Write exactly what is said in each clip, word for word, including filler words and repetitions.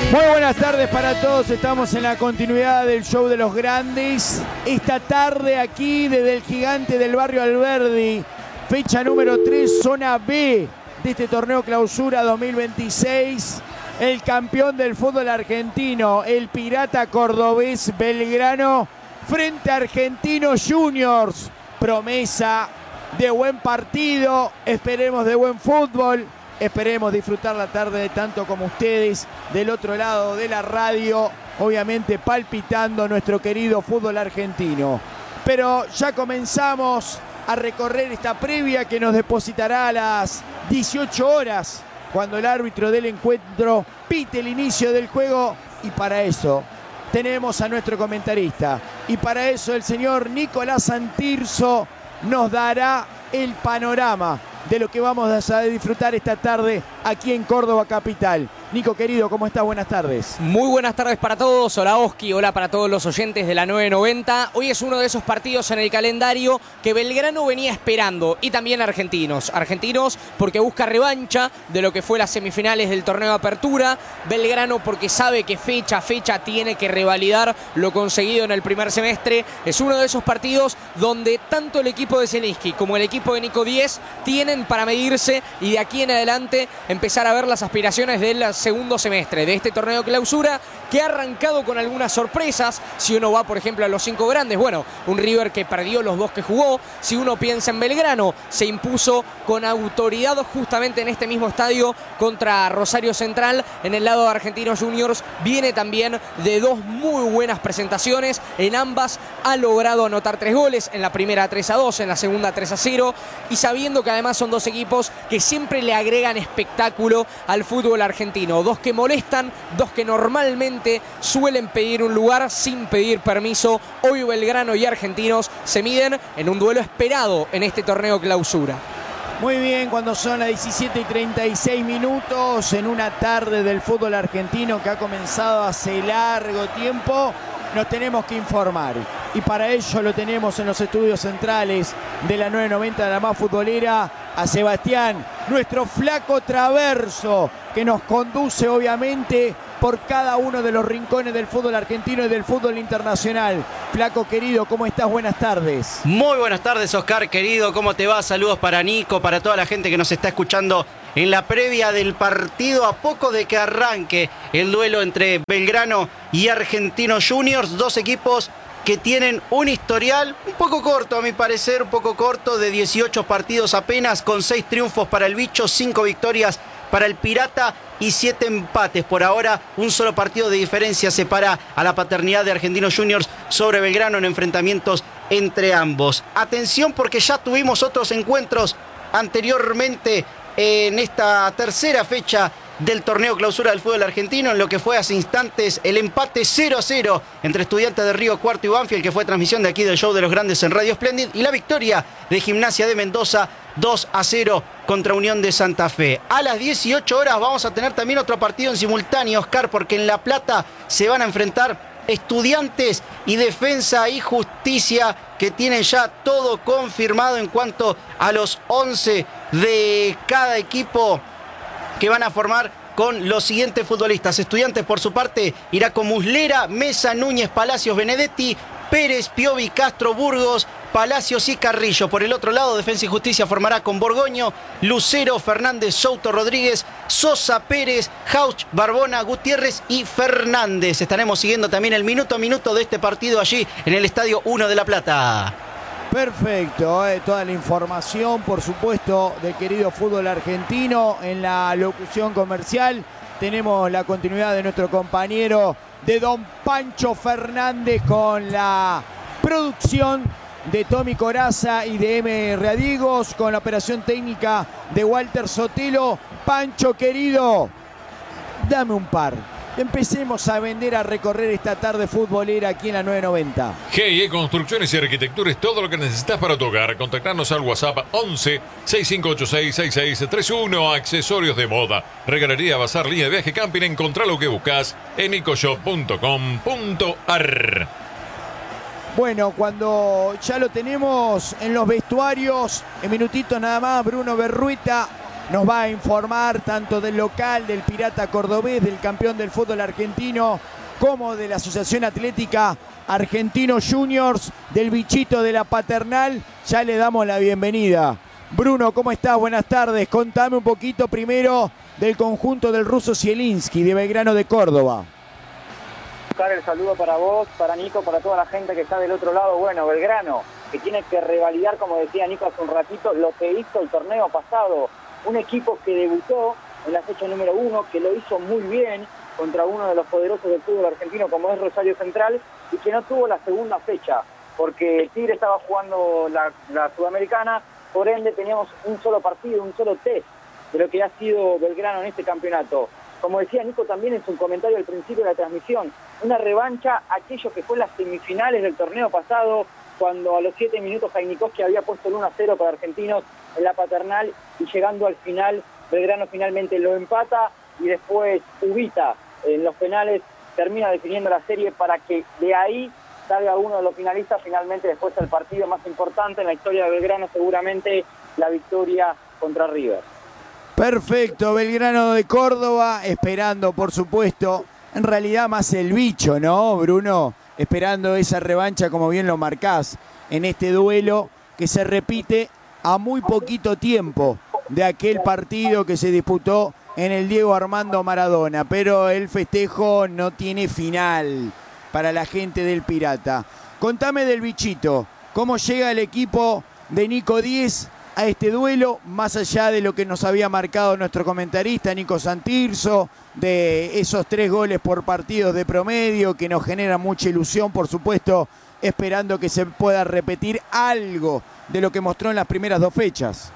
Muy buenas tardes para todos, estamos en la continuidad del show de los grandes. Esta tarde aquí desde el Gigante del Barrio Alberdi, fecha número tres, zona B de este torneo clausura dos mil veintiséis. El campeón del fútbol argentino, el Pirata Cordobés Belgrano, frente a Argentinos Juniors. Promesa de buen partido, esperemos de buen fútbol. Esperemos disfrutar la tarde de tanto como ustedes del otro lado de la radio, obviamente palpitando nuestro querido fútbol argentino. Pero ya comenzamos a recorrer esta previa que nos depositará a las dieciocho horas, cuando el árbitro del encuentro pite el inicio del juego. Y para eso tenemos a nuestro comentarista. Y para eso el señor Nicolás Santirso nos dará el panorama de lo que vamos a disfrutar esta tarde aquí en Córdoba capital. Nico, querido, ¿cómo estás? Buenas tardes. Muy buenas tardes para todos. Hola, Oski. Hola para todos los oyentes de la nueve noventa. Hoy es uno de esos partidos en el calendario que Belgrano venía esperando, y también Argentinos. Argentinos porque busca revancha de lo que fue las semifinales del torneo de apertura. Belgrano porque sabe que fecha a fecha tiene que revalidar lo conseguido en el primer semestre. Es uno de esos partidos donde tanto el equipo de Zielinski como el equipo de Nico Díez tienen para medirse y de aquí en adelante empezar a ver las aspiraciones del segundo semestre de este torneo clausura, que ha arrancado con algunas sorpresas. Si uno va, por ejemplo, a los cinco grandes, bueno, un River que perdió los dos que jugó. Si uno piensa en Belgrano, se impuso con autoridad justamente en este mismo estadio contra Rosario Central. En el lado de Argentinos Juniors viene también de dos muy buenas presentaciones. En ambas ha logrado anotar tres goles, en la primera tres a dos, en la segunda tres a cero, y sabiendo que además son dos equipos que siempre le agregan espectáculo al fútbol argentino. Dos que molestan, dos que normalmente suelen pedir un lugar sin pedir permiso. Hoy Belgrano y Argentinos se miden en un duelo esperado en este torneo clausura. Muy bien, cuando son las diecisiete y treinta y seis minutos, en una tarde del fútbol argentino que ha comenzado hace largo tiempo, nos tenemos que informar. Y para ello lo tenemos en los estudios centrales de la nueve noventa de la más futbolera, a Sebastián, nuestro flaco Traverso, que nos conduce obviamente por cada uno de los rincones del fútbol argentino y del fútbol internacional. Flaco querido, ¿cómo estás? Buenas tardes. Muy buenas tardes, Oscar querido, ¿cómo te va? Saludos para Nico, para toda la gente que nos está escuchando en la previa del partido, a poco de que arranque el duelo entre Belgrano y Argentinos Juniors, dos equipos que tienen un historial un poco corto, a mi parecer, un poco corto, de dieciocho partidos apenas, con seis triunfos para el Bicho, cinco victorias para el Pirata y siete empates. Por ahora, un solo partido de diferencia separa a la paternidad de Argentinos Juniors sobre Belgrano en enfrentamientos entre ambos. Atención, porque ya tuvimos otros encuentros anteriormente en esta tercera fecha del torneo clausura del fútbol argentino, en lo que fue hace instantes el empate cero a cero entre Estudiantes de Río Cuarto y Banfield, que fue transmisión de aquí del show de los grandes en Radio Splendid, y la victoria de Gimnasia de Mendoza dos a cero contra Unión de Santa Fe. A las dieciocho horas vamos a tener también otro partido en simultáneo, Oscar, porque en La Plata se van a enfrentar Estudiantes y Defensa y Justicia, que tienen ya todo confirmado en cuanto a los once de cada equipo que van a formar con los siguientes futbolistas. Estudiantes, por su parte, irá con Muslera, Mesa, Núñez, Palacios, Benedetti, Pérez, Piovi, Castro, Burgos, Palacios y Carrillo. Por el otro lado, Defensa y Justicia formará con Borgoño, Lucero, Fernández, Souto, Rodríguez, Sosa, Pérez, Jauch, Barbona, Gutiérrez y Fernández. Estaremos siguiendo también el minuto a minuto de este partido allí en el Estadio uno de La Plata. Perfecto, eh, toda la información, por supuesto, del querido fútbol argentino en la locución comercial. Tenemos la continuidad de nuestro compañero de don Pancho Fernández con la producción de Tommy Coraza y de M. Readigos, con la operación técnica de Walter Sotelo. Pancho querido, dame un par. Empecemos a vender, a recorrer esta tarde futbolera aquí en la nueve noventa. G I E Construcciones y Arquitectura es todo lo que necesitas para tu hogar. Contactarnos al WhatsApp once, sesenta y cinco ochenta y seis, sesenta y seis treinta y uno. Accesorios de moda, regalería, bazar, línea de viaje, camping. Encontrá lo que buscas en ecoshop punto com punto ar. Bueno, cuando ya lo tenemos en los vestuarios, en minutitos nada más, Bruno Berrueta nos va a informar tanto del local, del Pirata Cordobés, del campeón del fútbol argentino, como de la Asociación Atlética Argentino Juniors, del bichito de la Paternal. Ya le damos la bienvenida. Bruno, ¿cómo estás? Buenas tardes. Contame un poquito primero del conjunto del ruso Zielinski de Belgrano de Córdoba. El saludo para vos, para Nico, para toda la gente que está del otro lado. Bueno, Belgrano, que tiene que revalidar, como decía Nico hace un ratito, lo que hizo el torneo pasado. Un equipo que debutó en la fecha número uno, que lo hizo muy bien contra uno de los poderosos del fútbol argentino como es Rosario Central, y que no tuvo la segunda fecha, porque el Tigre estaba jugando la, la Sudamericana, por ende teníamos un solo partido, un solo test de lo que ha sido Belgrano en este campeonato. Como decía Nico también en su comentario al principio de la transmisión, una revancha a aquello que fue las semifinales del torneo pasado, cuando a los siete minutos Jainikowski había puesto el uno a cero para Argentinos en la Paternal, y llegando al final, Belgrano finalmente lo empata, y después Ubita en los penales termina definiendo la serie para que de ahí salga uno de los finalistas. Finalmente después el partido más importante en la historia de Belgrano, seguramente la victoria contra River. Perfecto, Belgrano de Córdoba, esperando por supuesto, en realidad más el bicho, ¿no, Bruno? Esperando esa revancha, como bien lo marcás, en este duelo que se repite a muy poquito tiempo de aquel partido que se disputó en el Diego Armando Maradona, pero el festejo no tiene final para la gente del Pirata. Contame del bichito, ¿cómo llega el equipo de Nico Díez a este duelo, más allá de lo que nos había marcado nuestro comentarista Nico Santirso, de esos tres goles por partido de promedio que nos generan mucha ilusión, por supuesto, esperando que se pueda repetir algo de lo que mostró en las primeras dos fechas?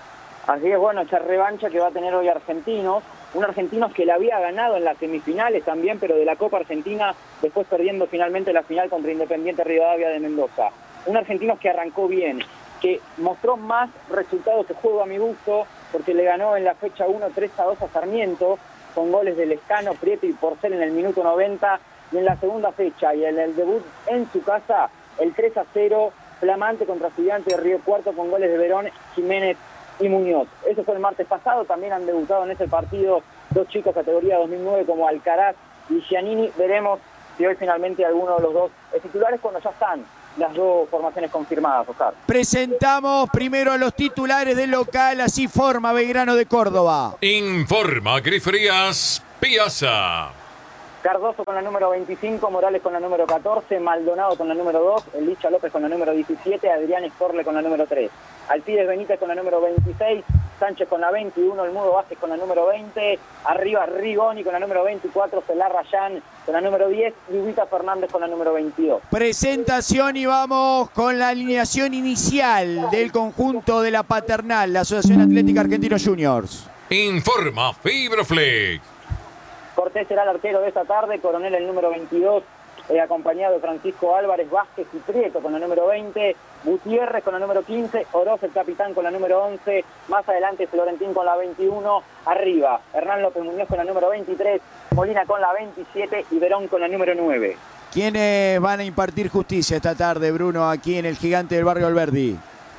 Así es, bueno, esa revancha que va a tener hoy Argentinos, un Argentinos que la había ganado en las semifinales también, pero de la Copa Argentina, después perdiendo finalmente la final contra Independiente Rivadavia de Mendoza. Un Argentinos que arrancó bien, que mostró más resultados que juego a mi gusto, porque le ganó en la fecha uno tres a dos a Sarmiento, con goles de Lescano, Prieto y Porcel en el minuto noventa, y en la segunda fecha, y en el debut en su casa, el tres a cero, flamante contra Estudiantes de Río Cuarto, con goles de Verón, Jiménez y Muñoz. Eso fue el martes pasado. También han debutado en ese partido dos chicos categoría dos mil nueve como Alcaraz y Giannini. Veremos si hoy finalmente alguno de los dos es titulares cuando ya están las dos formaciones confirmadas, Oscar. Presentamos primero a los titulares del local, así forma Belgrano de Córdoba. Informa Cris Frías Piazza. Cardoso con la número veinticinco, Morales con la número catorce, Maldonado con la número dos, Elicha López con la número diecisiete, Adrián Escorle con la número tres, Alcides Benítez con la número veintiséis, Sánchez con la veintiuno, El Mudo Vázquez con la número veinte, arriba Rigoni con la número veinticuatro, Celar Rayán con la número diez y Ubita Fernández con la número veintidós. Presentación y vamos con la alineación inicial del conjunto de la Paternal, la Asociación Atlética Argentino Juniors. Informa Fibroflex. Cortés será el arquero de esta tarde, Coronel el número veintidós, eh, acompañado de Francisco Álvarez, Vázquez y Prieto con la número veinte, Gutiérrez con la número quince, Oroz el capitán con la número once, más adelante Florentín con la veintiuno, arriba Hernán López Muñoz con la número veintitrés, Molina con la veintisiete y Verón con la número nueve. ¿Quiénes van a impartir justicia esta tarde, Bruno, aquí en el Gigante del Barrio Alberdi?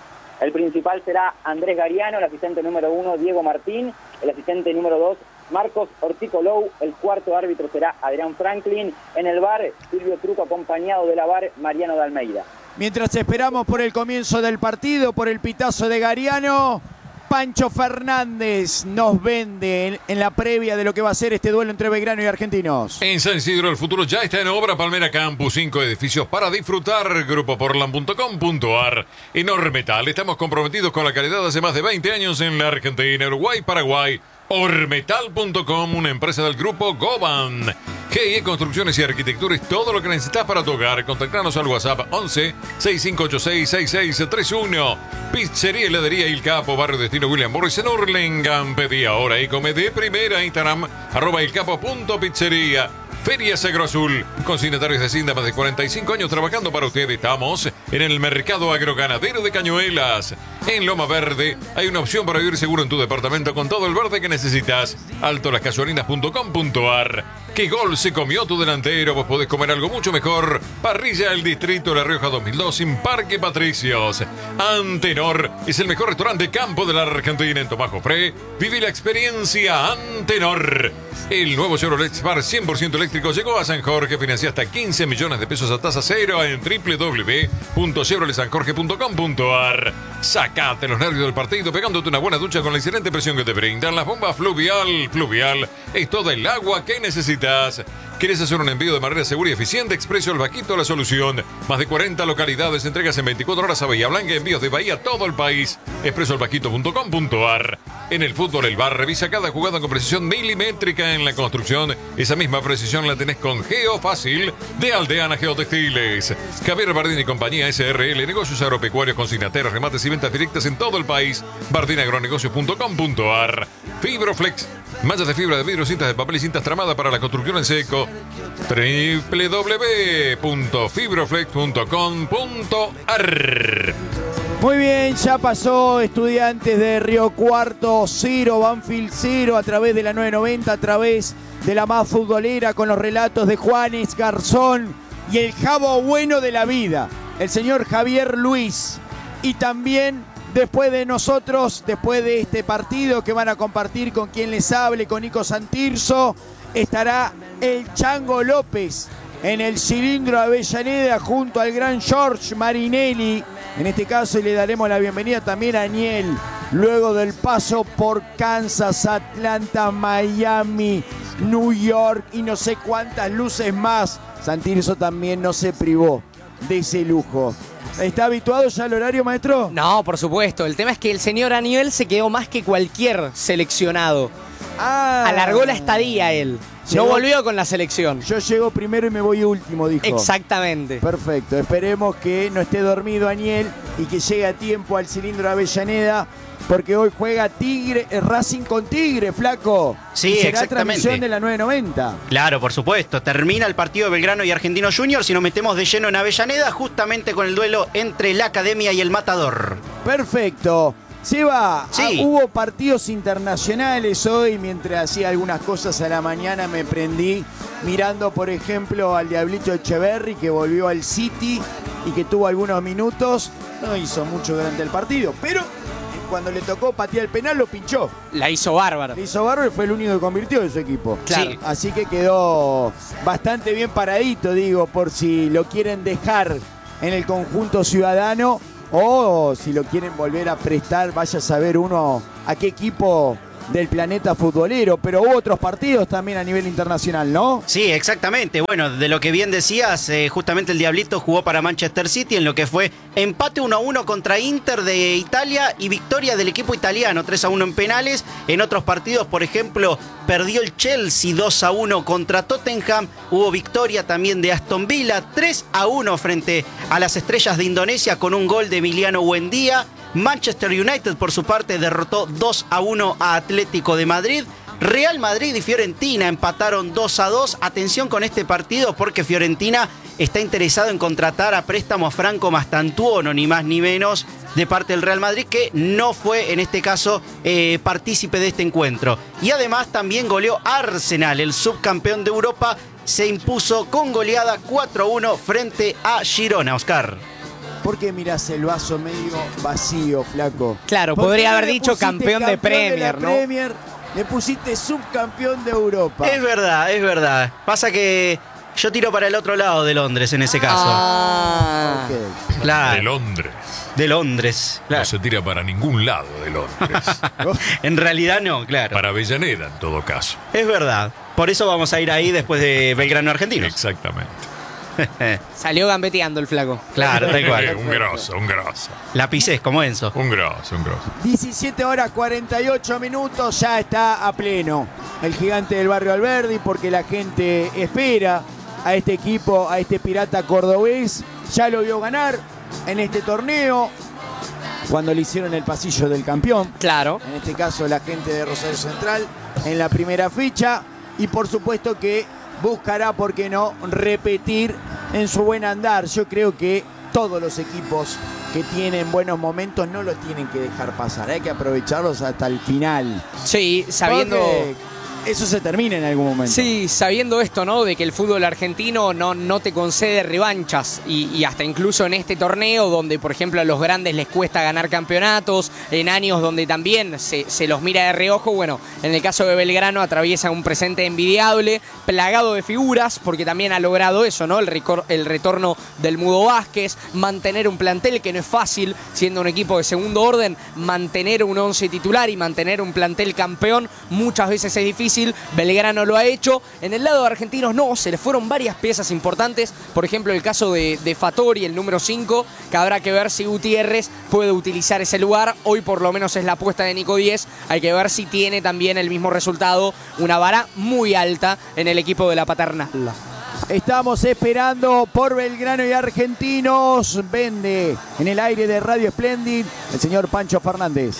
El principal será Andrés Gariano, el asistente número uno, Diego Martín, el asistente número dos, Marcos Orticolou, el cuarto árbitro será Adrián Franklin, en el V A R Silvio Truco acompañado de la V A R Mariano de Almeida. Mientras esperamos por el comienzo del partido, por el pitazo de Gariano, Pancho Fernández nos vende en, en la previa de lo que va a ser este duelo entre Belgrano y Argentinos. En San Isidro el futuro ya está en obra. Palmera Campus, cinco edificios para disfrutar. Grupo Portland punto com punto a r. En Ormetal estamos comprometidos con la calidad hace más de veinte años en la Argentina, Uruguay, Paraguay. Ormetal punto com, una empresa del grupo Goban. G I E Construcciones y Arquitectura es todo lo que necesitas para tu hogar. Contactanos al WhatsApp once, sesenta y cinco ochenta y seis, sesenta y seis treinta y uno. Pizzería Heladería Il Capo, Barrio Destino William Morris en Hurlingham. Pedí ahora y come de primera. Instagram, arroba ilcapo.pizzería. Feria Sagro Azul, consignatarios de Cinda, más de cuarenta y cinco años trabajando para usted. Estamos en el mercado agroganadero de Cañuelas. En Loma Verde hay una opción para vivir seguro en tu departamento con todo el verde que necesitas. alto las gasolinas punto com punto a r. ¿Qué gol se comió tu delantero? Vos podés comer algo mucho mejor. Parrilla El Distrito La Rioja dos mil dos en Parque Patricios. Antenor es el mejor restaurante de campo de la Argentina en Tomás Jofré. Viví la experiencia Antenor. El nuevo Chevrolet Spark cien por ciento eléctrico llegó a San Jorge. Financia hasta quince millones de pesos a tasa cero en doble u doble u doble u punto chevrolet san jorge punto com punto a r. Sacate los nervios del partido pegándote una buena ducha con la excelente presión que te brindan las bombas Fluvial. Fluvial es toda el agua que necesitas. ¿Quieres hacer un envío de manera segura y eficiente? Expreso El Vaquito, la solución. Más de cuarenta localidades, entregas en veinticuatro horas a Bahía Blanca, envíos de Bahía a todo el país. expreso el vaquito punto com punto a r. En el fútbol El Bar revisa cada jugada con precisión milimétrica. En la construcción, esa misma precisión la tenés con Geo Fácil de Aldeana Geotextiles. Javier Bardín y compañía S R L, negocios agropecuarios, consignateros, remates y ventas directas en todo el país. bardín agronegocios punto com punto a r. Fibroflex, mallas de fibra de vidrio, cintas de papel y cintas tramadas para la construcción en seco. doble u doble u doble u punto fibroflex punto com punto a r. Muy bien, ya pasó Estudiantes de Río Cuarto cero, Banfield cero a través de la nueve noventa, a través de la más futbolera con los relatos de Juanes Garzón y el jabo bueno de la vida, el señor Javier Luis. Y también después de nosotros, después de este partido que van a compartir con quien les hable, con Nico Santirso, estará el Chango López en el cilindro Avellaneda junto al gran George Marinelli. En este caso, y le daremos la bienvenida también a Aniel, luego del paso por Kansas, Atlanta, Miami, New York y no sé cuántas luces más. Santirso también no se privó de ese lujo. ¿Está habituado ya al horario, maestro? No, por supuesto. El tema es que el señor Aniel se quedó más que cualquier seleccionado. Ah, Alargó la estadía él. Llegó- No volvió con la selección. Yo llego primero y me voy último, dijo. Exactamente. Perfecto, esperemos que no esté dormido Aniel y que llegue a tiempo al cilindro Avellaneda, porque hoy juega Tigre, eh, Racing con Tigre, flaco. Sí, Y será exactamente. transmisión de la nueve noventa. Claro, por supuesto. Termina el partido de Belgrano y Argentino Juniors y nos metemos de lleno en Avellaneda, justamente con el duelo entre la Academia y el Matador. Perfecto. Seba, Sí. ah, hubo partidos internacionales hoy, mientras hacía algunas cosas a la mañana me prendí mirando, por ejemplo, al Diablito Echeverri, que volvió al City y que tuvo algunos minutos. No hizo mucho durante el partido, pero cuando le tocó patear el penal lo pinchó. La hizo bárbara. Le hizo barro y fue el único que convirtió de su equipo. Claro. Sí. Así que quedó bastante bien paradito, digo, por si lo quieren dejar en el conjunto ciudadano o si lo quieren volver a prestar, vaya a saber uno a qué equipo del planeta futbolero. Pero hubo otros partidos también a nivel internacional, ¿no? Sí, exactamente. Bueno, de lo que bien decías, eh, justamente el Diablito jugó para Manchester City en lo que fue empate uno a uno contra Inter de Italia y victoria del equipo italiano tres a uno en penales. En otros partidos, por ejemplo, perdió el Chelsea dos a uno contra Tottenham. Hubo victoria también de Aston Villa tres a uno frente a las Estrellas de Indonesia con un gol de Emiliano Buendía. Manchester United, por su parte, derrotó dos a uno a Atlético de Madrid. Real Madrid y Fiorentina empataron dos a dos. Atención con este partido porque Fiorentina está interesado en contratar a préstamo a Franco Mastantuono, ni más ni menos, de parte del Real Madrid, que no fue en este caso eh, partícipe de este encuentro. Y además también goleó Arsenal, el subcampeón de Europa, se impuso con goleada cuatro a uno frente a Girona, Oscar. ¿Por qué mirás el vaso medio vacío, flaco? Claro, ¿Por podría qué no haber le dicho pusiste campeón de Premier, la ¿no? Premier, le pusiste subcampeón de Europa. Es verdad, es verdad. Pasa que yo tiro para el otro lado de Londres en ese caso. Ah. Ok. Claro, De Londres. de Londres. Claro. No se tira para ningún lado de Londres. En realidad no, claro. Para Avellaneda, en todo caso. Es verdad. Por eso vamos a ir ahí después de Belgrano Argentino. Exactamente. Salió gambeteando el flaco. Claro, tal Eh, cual. un grosso, un grosso. La pisés como Enzo. Un grosso, un grosso. diecisiete horas cuarenta y ocho minutos, ya está a pleno el gigante del barrio Alberdi, porque la gente espera a este equipo, a este pirata cordobés. Ya lo vio ganar en este torneo cuando le hicieron el pasillo del campeón. Claro. En este caso la gente de Rosario Central en la primera ficha, y por supuesto que buscará, por qué no, repetir en su buen andar. Yo creo que todos los equipos que tienen buenos momentos no los tienen que dejar pasar, hay que aprovecharlos hasta el final. Sí, sabiendo... Porque eso se termine en algún momento. Sí, sabiendo esto, ¿no? De que el fútbol argentino no, no te concede revanchas y, y hasta incluso en este torneo donde, por ejemplo, a los grandes les cuesta ganar campeonatos, en años donde también se, se los mira de reojo, bueno, en el caso de Belgrano atraviesa un presente envidiable, plagado de figuras, porque también ha logrado eso, ¿no? El, recor- el retorno del Mudo Vázquez, mantener un plantel que no es fácil, siendo un equipo de segundo orden, mantener un once titular y mantener un plantel campeón muchas veces es difícil. Belgrano lo ha hecho. En el lado de argentinos no, se le fueron varias piezas importantes. Por ejemplo, el caso de, de Fattori, el número cinco, que habrá que ver si Gutiérrez puede utilizar ese lugar. Hoy por lo menos es la apuesta de Nico Díez. Hay que ver si tiene también el mismo resultado. Una vara muy alta en el equipo de la Paternal. Estamos esperando por Belgrano y Argentinos. Vende en el aire de Radio Splendid el señor Pancho Fernández.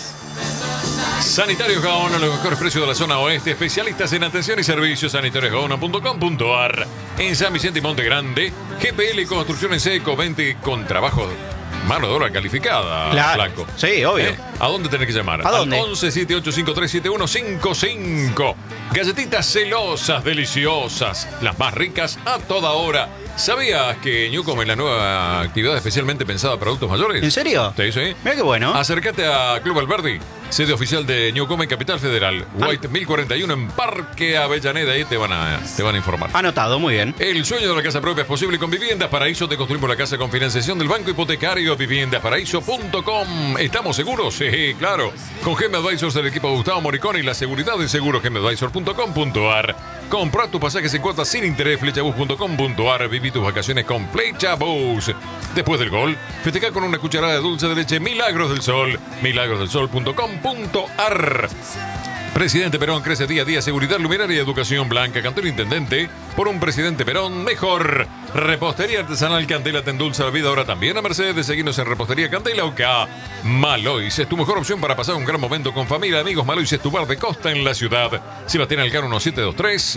Sanitarios Gaona, los mejores precios de la zona oeste, especialistas en atención y servicios, sanitarios gaona punto com punto ar. En San Vicente y Monte Grande, G P L Construcción en Seco, vente con trabajo, mano de obra calificada, Claro. Blanco. Sí, obvio. ¿Eh? ¿A dónde tenés que llamar? ¿A dónde? Al once siete ocho cinco tres siete uno cinco cinco. Galletitas celosas, deliciosas, las más ricas a toda hora. ¿Sabías que Newcom es la nueva actividad especialmente pensada para adultos mayores? ¿En serio? Sí, sí. Mira qué bueno. Acércate a Club Alberdi, sede oficial de Newcom en Capital Federal. White mil cuarenta y uno en Parque Avellaneda. Ahí te van a, te van a informar. Anotado, muy bien. El sueño de la casa propia es posible con Viviendas Paraíso. Te construimos la casa con financiación del Banco Hipotecario. Viviendas Paraíso punto com. ¿Estamos seguros? Sí, claro. Con G M Advisors del equipo de Gustavo Moricón y la seguridad de seguro G M Advisors punto com punto ar. Compra tus pasajes en cuotas sin interés. Flechabus punto com punto ar. Viví tus vacaciones con Flechabus. Después del gol, festeja con una cucharada de dulce de leche Milagros del Sol. milagros del sol punto com punto ar. Presidente Perón crece día a día. Seguridad, luminaria y educación. Blanca Cantero, intendente. Por un presidente Perón mejor. Repostería artesanal Candela te endulza la vida ahora también a Mercedes. Seguinos en Repostería Candela O K. Malois es tu mejor opción para pasar un gran momento con familia, amigos. Malois es tu bar de costa en la ciudad. Sebastián Alcaro diecisiete veintitrés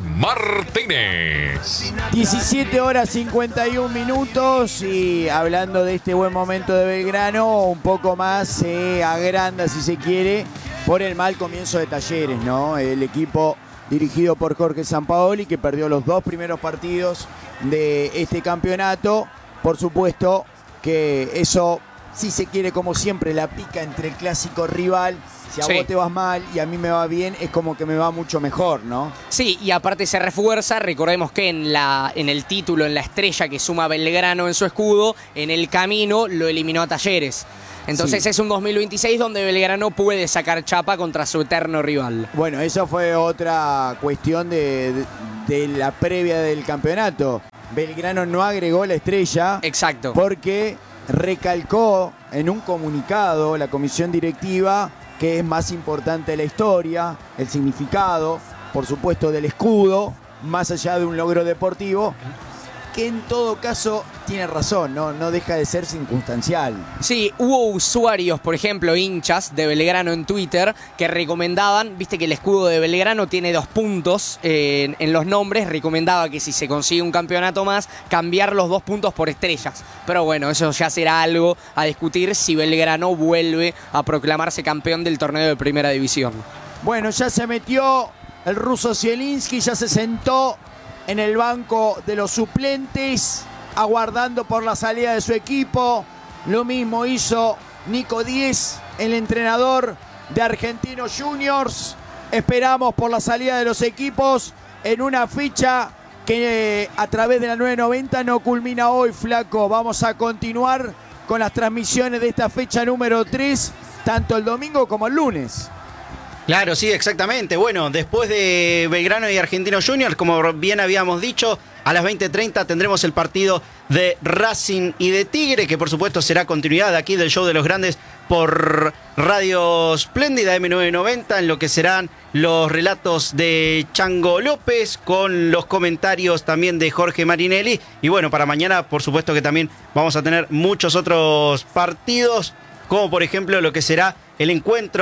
Martínez. diecisiete horas cincuenta y un minutos y hablando de este buen momento de Belgrano, un poco más se agranda, si se quiere, por el mal comienzo de Talleres, ¿no? El equipo dirigido por Jorge Sampaoli, que perdió los dos primeros partidos de este campeonato. Por supuesto que eso, si se quiere, como siempre, la pica entre el clásico rival. Si a Sí. vos te vas mal y a mí me va bien, es como que me va mucho mejor, ¿no? Sí, y aparte se refuerza, recordemos que en, la, en el título, en la estrella que suma Belgrano en su escudo, en el camino lo eliminó a Talleres. Entonces Sí. es un dos mil veintiséis donde Belgrano puede sacar chapa contra su eterno rival. Bueno, esa fue otra cuestión de, de, de la previa del campeonato. Belgrano no agregó la estrella Exacto. porque recalcó en un comunicado la comisión directiva que es más importante la historia, el significado, por supuesto, del escudo, más allá de un logro deportivo, que en todo caso tiene razón, no, no deja de ser circunstancial. Sí, hubo usuarios, por ejemplo, hinchas de Belgrano en Twitter, que recomendaban, viste que el escudo de Belgrano tiene dos puntos eh, en, en los nombres, recomendaba que si se consigue un campeonato más, cambiar los dos puntos por estrellas. Pero bueno, eso ya será algo a discutir si Belgrano vuelve a proclamarse campeón del torneo de Primera División. Bueno, ya se metió el ruso Zielinski, ya se sentó en el banco de los suplentes, aguardando por la salida de su equipo. Lo mismo hizo Nico Díez, el entrenador de Argentinos Juniors. Esperamos por la salida de los equipos en una ficha que eh, a través de la nueve noventa no culmina hoy, flaco. Vamos a continuar con las transmisiones de esta fecha número tres, tanto el domingo como el lunes. Claro, sí, exactamente. Bueno, después de Belgrano y Argentinos Juniors, como bien habíamos dicho, a las veinte treinta tendremos el partido de Racing y de Tigre, que por supuesto será continuidad aquí del show de los grandes por Radio Espléndida eme novecientos noventa, en lo que serán los relatos de Chango López, con los comentarios también de Jorge Marinelli. Y bueno, para mañana por supuesto que también vamos a tener muchos otros partidos, como por ejemplo lo que será el encuentro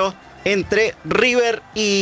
entre River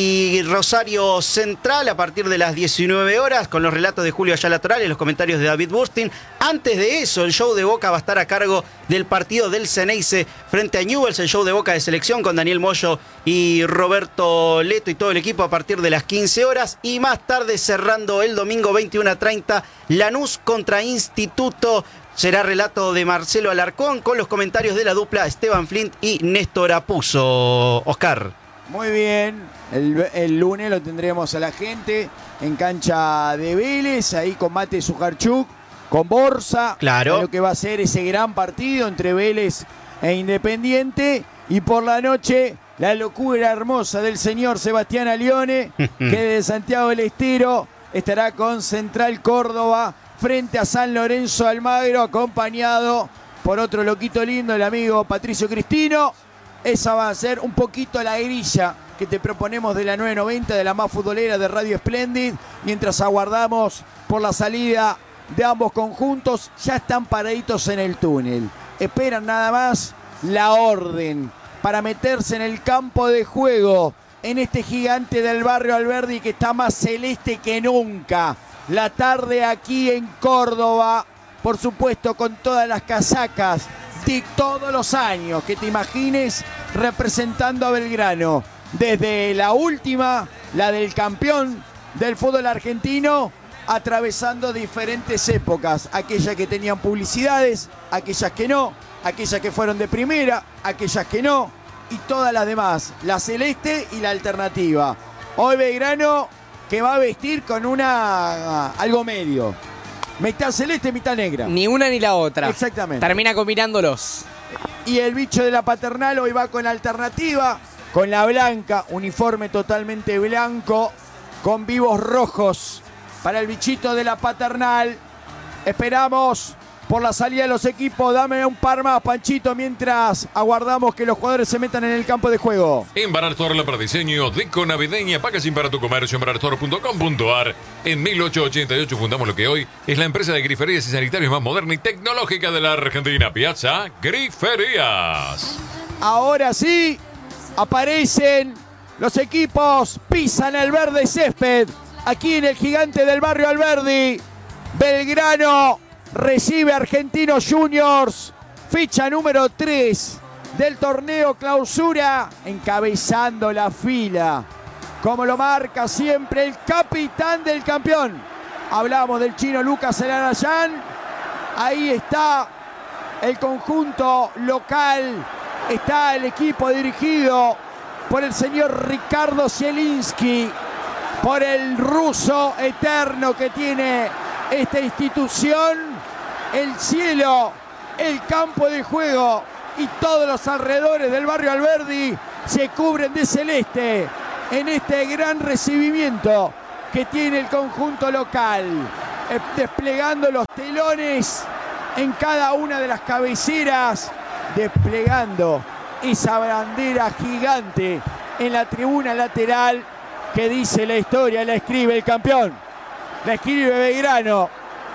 y Rosario Central a partir de las diecinueve horas con los relatos de Julio Ayala Toral y los comentarios de David Burstin. Antes de eso, el show de Boca va a estar a cargo del partido del Ceneice frente a Newell's, el show de Boca de selección con Daniel Moyo y Roberto Leto y todo el equipo a partir de las quince horas. Y más tarde, cerrando el domingo veintiuno treinta, Lanús contra Instituto. Será relato de Marcelo Alarcón con los comentarios de la dupla Esteban Flint y Néstor Apuzzo. Oscar. Muy bien, el, el lunes lo tendremos a la gente en cancha de Vélez, ahí con Mate Sujarchuk, con Borsa. Claro. Lo que va a ser ese gran partido entre Vélez e Independiente. Y por la noche, la locura hermosa del señor Sebastián Alione, que de Santiago del Estero estará con Central Córdoba frente a San Lorenzo Almagro, acompañado por otro loquito lindo, el amigo Patricio Cristino. Esa va a ser un poquito la grilla que te proponemos de la nueve noventa, de la más futbolera de Radio Splendid, mientras aguardamos por la salida de ambos conjuntos. Ya están paraditos en el túnel, esperan nada más la orden para meterse en el campo de juego, en este gigante del barrio Alberdi que está más celeste que nunca. La tarde aquí en Córdoba, por supuesto con todas las casacas de todos los años que te imagines, representando a Belgrano. Desde la última, la del campeón del fútbol argentino, atravesando diferentes épocas. Aquellas que tenían publicidades, aquellas que no, aquellas que fueron de primera, aquellas que no, y todas las demás. La celeste y la alternativa. Hoy Belgrano, que va a vestir con una algo medio. Mitad celeste, mitad negra. Ni una ni la otra. Exactamente. Termina combinándolos. Y el bicho de la Paternal hoy va con la alternativa, con la blanca, uniforme totalmente blanco, con vivos rojos para el bichito de la Paternal. Esperamos por la salida de los equipos. Dame un par más, Panchito, mientras aguardamos que los jugadores se metan en el campo de juego. En Barartor, la para diseño, deco navideña, packaging para tu comercio en barartor punto com punto ar. En mil ochocientos ochenta y ocho fundamos lo que hoy es la empresa de griferías y sanitarios más moderna y tecnológica de la Argentina. Piazza Griferías. Ahora sí, aparecen los equipos, pisan el verde césped, aquí en el gigante del barrio Alberdi. Belgrano recibe a Argentinos Juniors, fecha número tres del torneo clausura, encabezando la fila, como lo marca siempre el capitán del campeón. Hablamos del chino Lucas Elarayán. Ahí está el conjunto local, está el equipo dirigido por el señor Ricardo Zielinski, por el ruso eterno que tiene esta institución. El cielo, el campo de juego y todos los alrededores del barrio Alberdi se cubren de celeste en este gran recibimiento que tiene el conjunto local, eh, desplegando los telones en cada una de las cabeceras, desplegando esa bandera gigante en la tribuna lateral que dice la historia, la escribe el campeón, la escribe Belgrano.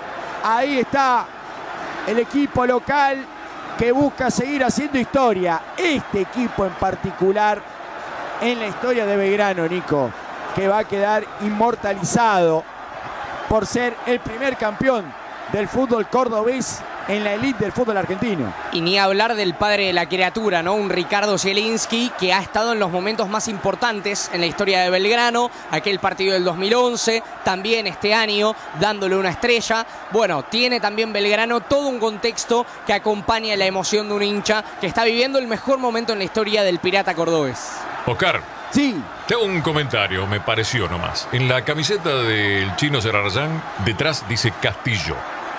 Ahí está el equipo local que busca seguir haciendo historia. Este equipo en particular en la historia de Belgrano, Nico, que va a quedar inmortalizado por ser el primer campeón del fútbol cordobés en la elite del fútbol argentino. Y ni hablar del padre de la criatura, ¿no? Un Ricardo Zielinski que ha estado en los momentos más importantes en la historia de Belgrano. Aquel partido del dos mil once, también este año, dándole una estrella. Bueno, tiene también Belgrano todo un contexto que acompaña la emoción de un hincha que está viviendo el mejor momento en la historia del Pirata cordobés. Oscar. Sí. Tengo un comentario, me pareció nomás. En la camiseta del chino Serrarayán, detrás dice Castillo.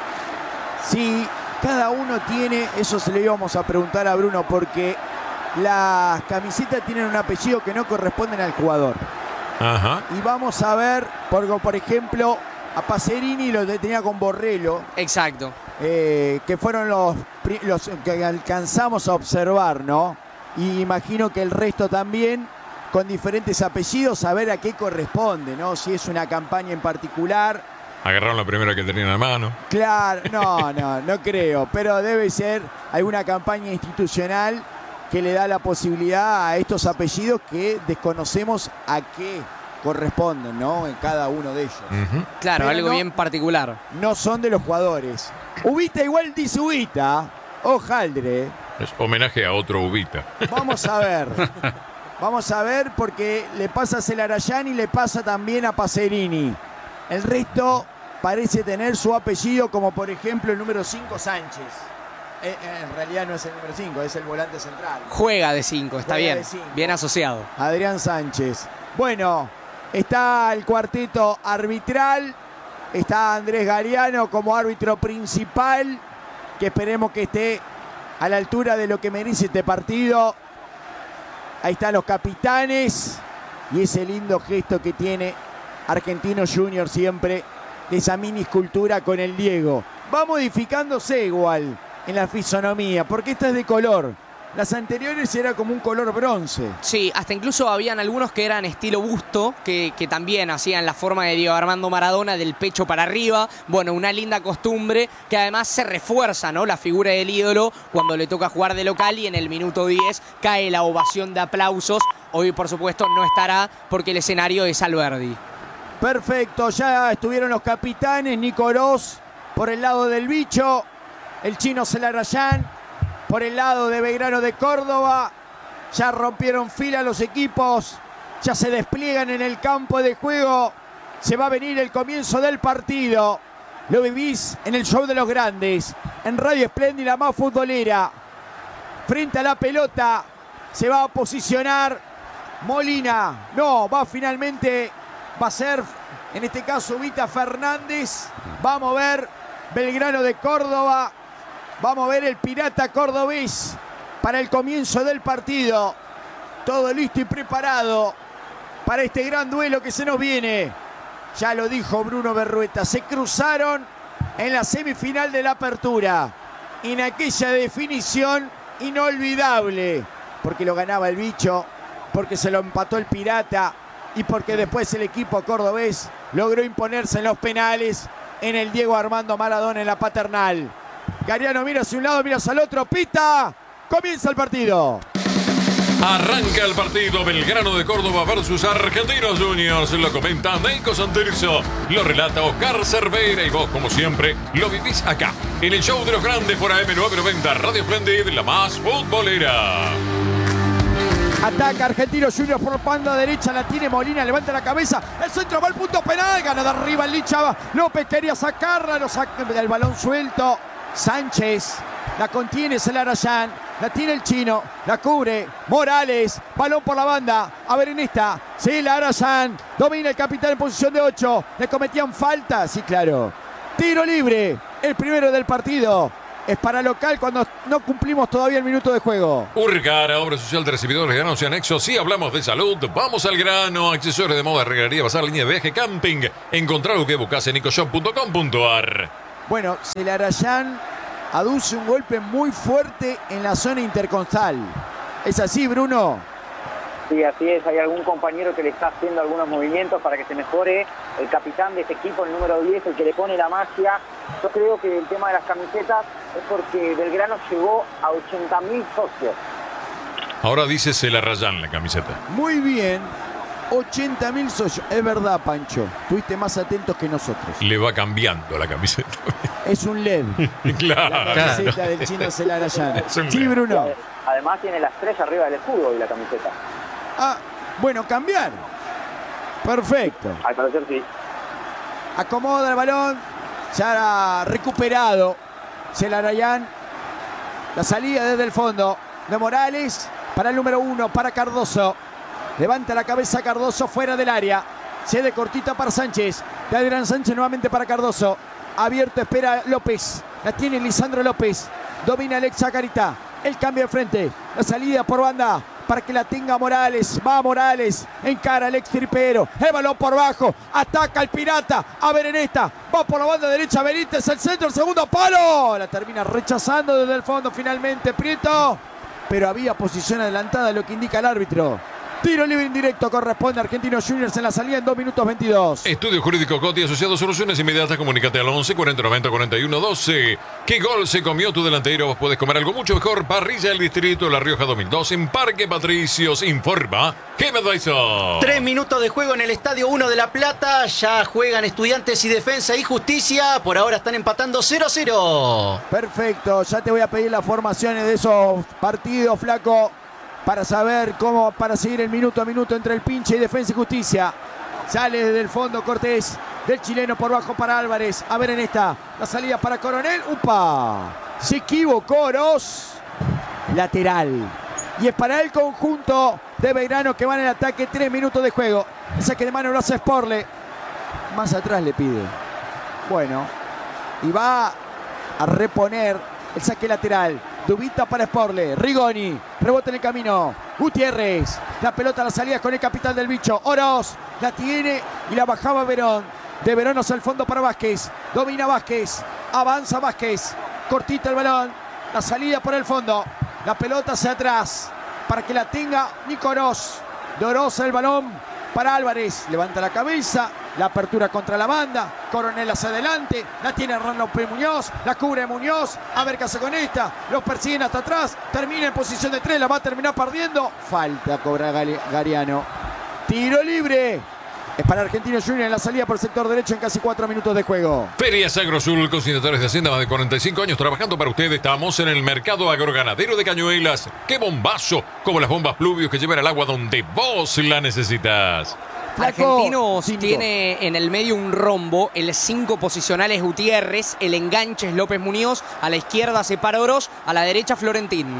Sí, cada uno tiene, eso se le íbamos a preguntar a Bruno, porque las camisetas tienen un apellido que no corresponden al jugador. Ajá. Y vamos a ver, por, por ejemplo, a Pacerini lo tenía con Borrello. Exacto. Eh, que fueron los, los que alcanzamos a observar, ¿no? Y imagino que el resto también, con diferentes apellidos, a ver a qué corresponde, ¿no? Si es una campaña en particular. Agarraron la primera que tenían a mano. Claro, no, no, no creo, pero debe ser alguna campaña institucional que le da la posibilidad a estos apellidos que desconocemos a qué corresponden, ¿no? En cada uno de ellos. Ujú. Claro, Pero algo no- bien particular. No son de los jugadores. Ubita igual dice Ubita. Ojaldre. Es homenaje a otro Ubita. Vamos a ver. Vamos a ver porque le pasa a Celarayán y le pasa también a Pacerini. El resto parece tener su apellido, como por ejemplo el número cinco, Sánchez. Eh, eh, en realidad no es el número cinco, es el volante central. Juega de cinco, está Juega bien. de cinco. Bien asociado. Adrián Sánchez. Bueno, está el cuarteto arbitral. Está Andrés Gariano como árbitro principal, que esperemos que esté a la altura de lo que merece este partido. Ahí están los capitanes y ese lindo gesto que tiene Argentino Junior siempre, de esa mini escultura con el Diego. Va modificándose igual en la fisonomía, porque esta es de color. Las anteriores era como un color bronce. Sí, hasta incluso habían algunos que eran estilo busto, que, que también hacían la forma de Diego Armando Maradona, del pecho para arriba. Bueno, una linda costumbre que además se refuerza, ¿no? La figura del ídolo cuando le toca jugar de local y en el minuto diez cae la ovación de aplausos. Hoy, por supuesto, no estará porque el escenario es Alberdi. Perfecto, ya estuvieron los capitanes, Nico Oroz por el lado del bicho, el chino Celarayán por el lado de Belgrano de Córdoba. Ya rompieron fila los equipos, ya se despliegan en el campo de juego. Se va a venir el comienzo del partido. Lo vivís en el show de los grandes, en Radio Espléndida, más futbolera. Frente a la pelota se va a posicionar Molina. No, va finalmente, va a ser en este caso Ubita Fernández. Va a mover Belgrano de Córdoba. Vamos a ver el Pirata cordobés para el comienzo del partido. Todo listo y preparado para este gran duelo que se nos viene. Ya lo dijo Bruno Berrueta, se cruzaron en la semifinal de la Apertura. En aquella definición inolvidable, porque lo ganaba el bicho, porque se lo empató el Pirata y porque después el equipo cordobés logró imponerse en los penales en el Diego Armando Maradona en la Paternal. Gariano mira hacia un lado, mira hacia el otro, pita, comienza el partido. Arranca el partido Belgrano de Córdoba versus Argentinos Juniors. Lo comenta Nico Santirso, lo relata Oscar Cerveira y vos, como siempre, lo vivís acá, en el show de los grandes por A M novecientos noventa, Radio Splendid, la más futbolera. Ataca Argentinos Juniors por banda derecha, la tiene Molina, levanta la cabeza, el centro va al punto penal, gana de arriba el Licha López, quería sacarla, lo saca el balón suelto. Sánchez, la contiene Celarayán, la tiene el chino, la cubre Morales, balón por la banda, a ver en esta, Celarayán, domina el capitán en posición de ocho, le cometían falta, sí claro, tiro libre, el primero del partido, es para local cuando no cumplimos todavía el minuto de juego. Urcara, obra social de recibidores de ganancia anexo. Si hablamos de salud, vamos al grano. Accesorios de moda, regalería, bazar, línea de viaje, camping. Encontrar lo que buscas en nicoshop punto com punto ar. Bueno, Celarayán aduce un golpe muy fuerte en la zona intercostal. ¿Es así, Bruno? Sí, así es. Hay algún compañero que le está haciendo algunos movimientos para que se mejore. El capitán de este equipo, el número diez, el que le pone la magia. Yo creo que el tema de las camisetas es porque Belgrano llegó a ochenta mil socios. Ahora dice Celarayán la camiseta. Muy bien. ochenta mil socios. Es verdad, Pancho. Estuviste más atentos que nosotros. Le va cambiando la camiseta. Es un L E D. Claro. La camiseta del chino Celarayán. Es un Sí, L E D. Bruno. Además tiene la estrella arriba del escudo y la camiseta. Ah, bueno, cambiar. Perfecto. Al parecer sí. Acomoda el balón. Ya ha recuperado Celarayán. La salida desde el fondo de Morales para el número uno, para Cardoso. Levanta la cabeza Cardoso fuera del área. Cede cortita para Sánchez. De Adrián Sánchez nuevamente para Cardoso. Abierto, espera López. La tiene Lisandro López. Domina Alexa Carita. El cambio de frente. La salida por banda para que la tenga Morales. Va Morales. Encara al ex tripero. El balón por bajo. Ataca el Pirata. A ver en esta. Va por la banda derecha. Benítez. El centro. El segundo palo. La termina rechazando desde el fondo finalmente Prieto. Pero había posición adelantada, lo que indica el árbitro. Tiro libre indirecto corresponde a Argentinos Juniors en la salida en dos minutos veintidós. Estudio Jurídico Coti Asociado, soluciones inmediatas. Comunícate al once cuarenta noventa cuarenta y uno doce. ¿Qué gol se comió tu delantero? Vos podés comer algo mucho mejor. Parrilla del Distrito La Rioja dos mil dos en Parque Patricios. Informa Gemma Dyson. Tres minutos de juego en el Estadio uno de La Plata. Ya juegan Estudiantes y Defensa y Justicia. Por ahora están empatando cero a cero. Perfecto, ya te voy a pedir las formaciones de esos partidos, flaco, para saber cómo, para seguir el minuto a minuto entre el pinche y Defensa y Justicia. Sale desde el fondo Cortés, del chileno por bajo para Álvarez. A ver en esta, la salida para Coronel. ¡Upa! Se equivocó Oroz. Lateral. Y es para el conjunto de Belgrano que va en el ataque. Tres minutos de juego. El saque de mano lo hace Sporle. Más atrás le pide. Bueno. Y va a reponer el saque lateral. Dubita para Sporle. Rigoni. Rebota en el camino. Gutiérrez. La pelota a la salida con el capitán del bicho. Oroz. La tiene y la bajaba Verón. De Verón hacia el fondo para Vázquez. Domina Vázquez. Avanza Vázquez. Cortita el balón. La salida por el fondo. La pelota hacia atrás. Para que la tenga Nico Oroz. De Oroz el balón para Álvarez. Levanta la cabeza. La apertura contra la banda. Coronel hacia adelante. La tiene Hernán López Muñoz. La cubre Muñoz. A ver qué hace con esta. Los persiguen hasta atrás. Termina en posición de tres. La va a terminar perdiendo. Falta cobra Gariano. Tiro libre. Es para Argentinos Juniors en la salida por el sector derecho en casi cuatro minutos de juego. Ferias Agrosul, consignatarios de Hacienda, más de cuarenta y cinco años trabajando para ustedes. Estamos en el mercado agroganadero de Cañuelas. ¡Qué bombazo! Como las bombas pluvios que llevan el agua donde vos la necesitas. Argentinos Cinco. tiene en el medio un rombo. El cinco posicional es Gutiérrez. El enganche es López Muñoz. A la izquierda separa Oroz. A la derecha Florentín.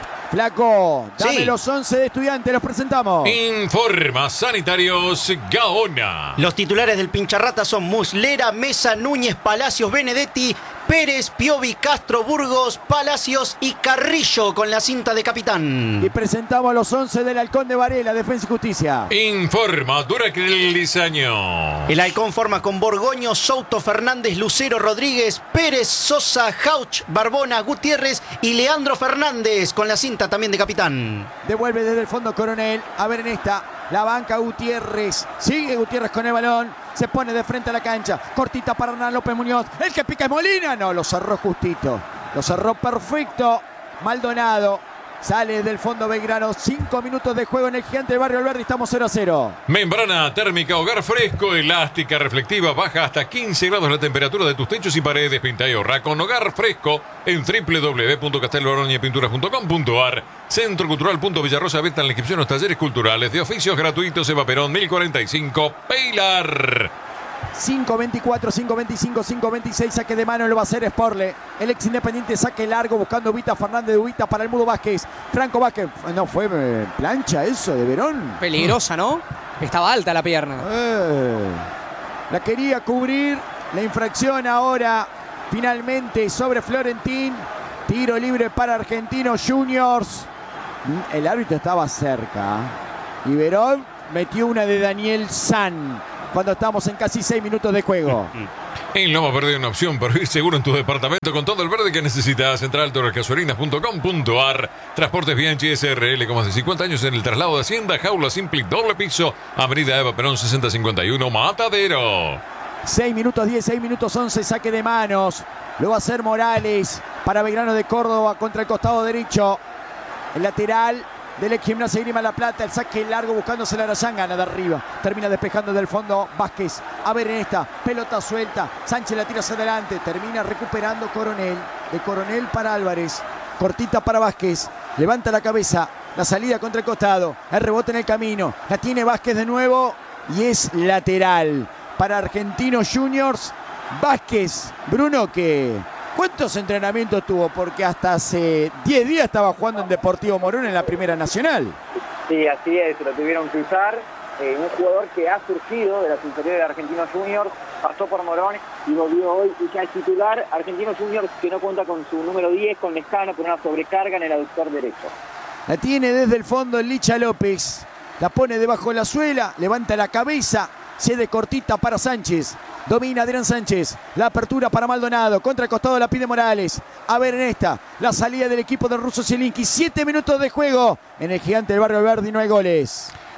Flaco, dame Sí. los once de Estudiantes, los presentamos. Informa Sanitarios Gaona. Los titulares del Pincharrata son Muslera, Mesa, Núñez, Palacios, Benedetti, Pérez, Piovi, Castro, Burgos, Palacios y Carrillo con la cinta de capitán. Y presentamos los once del Halcón de Varela, Defensa y Justicia. Informa Duracril Diseño. El Halcón forma con Borgoño, Souto, Fernández, Lucero, Rodríguez, Pérez, Sosa, Jauch, Barbona, Gutiérrez y Leandro Fernández con la cinta también de capitán. Devuelve desde el fondo Coronel. A ver en esta. La banca Gutiérrez. Sigue Gutiérrez con el balón. Se pone de frente a la cancha. Cortita para Hernán López Muñoz. El que pica es Molina. No, lo cerró justito. Lo cerró perfecto. Maldonado. Sale del fondo Belgrano. Cinco minutos de juego en el Gigante del Barrio Alberdi. Estamos cero a cero. Membrana térmica, hogar fresco, elástica, reflectiva, baja hasta quince grados la temperatura de tus techos y paredes. Pinta y ahorra con Hogar Fresco en w w w punto castelbaroñapinturas punto com punto a r. Centro Cultural Punto Villarrosa, venta en la inscripción a los talleres culturales de oficios gratuitos. Eva Perón mil cuarenta y cinco, Pilar. cinco veinticuatro, cinco veinticinco, cinco veintiséis. Saque de mano lo va a hacer Sporle. El ex Independiente saque largo buscando Ubita Fernández. Ubita para el Mudo Vázquez. Franco Vázquez. No fue eh, plancha eso de Verón. Peligrosa, ¿no? Estaba alta la pierna. Eh, la quería cubrir. La infracción ahora finalmente sobre Florentín. Tiro libre para Argentinos Juniors. El árbitro estaba cerca. Y Verón metió una de Daniel San cuando estamos en casi seis minutos de juego. En Loma Verde una opción para ir seguro en tu departamento con todo el verde que necesitas. Central torresgasolinas punto com punto a r. Transportes Bianchi S R L con más de cincuenta años en el traslado de Hacienda. Jaula Simplic doble piso. Avenida Eva Perón sesenta cincuenta y uno, Matadero. seis minutos diez, seis minutos once. Saque de manos. Lo va a hacer Morales para Belgrano de Córdoba contra el costado derecho. El lateral del ex Gimnasia de Grima La Plata. El saque largo buscándose la Arayangana de arriba. Termina despejando del fondo Vázquez. A ver en esta. Pelota suelta. Sánchez la tira hacia adelante. Termina recuperando Coronel. De Coronel para Álvarez. Cortita para Vázquez. Levanta la cabeza. La salida contra el costado. El rebote en el camino. La tiene Vázquez de nuevo. Y es lateral para Argentinos Juniors. Vázquez. Bruno, que... ¿cuántos entrenamientos tuvo? Porque hasta hace diez días estaba jugando en Deportivo Morón en la Primera Nacional. Sí, así es, lo tuvieron que usar. Eh, un jugador que ha surgido de las inferiores de Argentinos Juniors, pasó por Morón y volvió hoy y ya es titular. Argentinos Juniors que no cuenta con su número diez, con Lescano, por una sobrecarga en el aductor derecho. La tiene desde el fondo el Licha López. La pone debajo de la suela, levanta la cabeza, cede cortita para Sánchez. Domina Adrián Sánchez. La apertura para Maldonado. Contra el costado la pide Morales. A ver en esta. La salida del equipo del ruso Zielinski. Siete minutos de juego. En el Gigante del Barrio Alberdi no hay goles.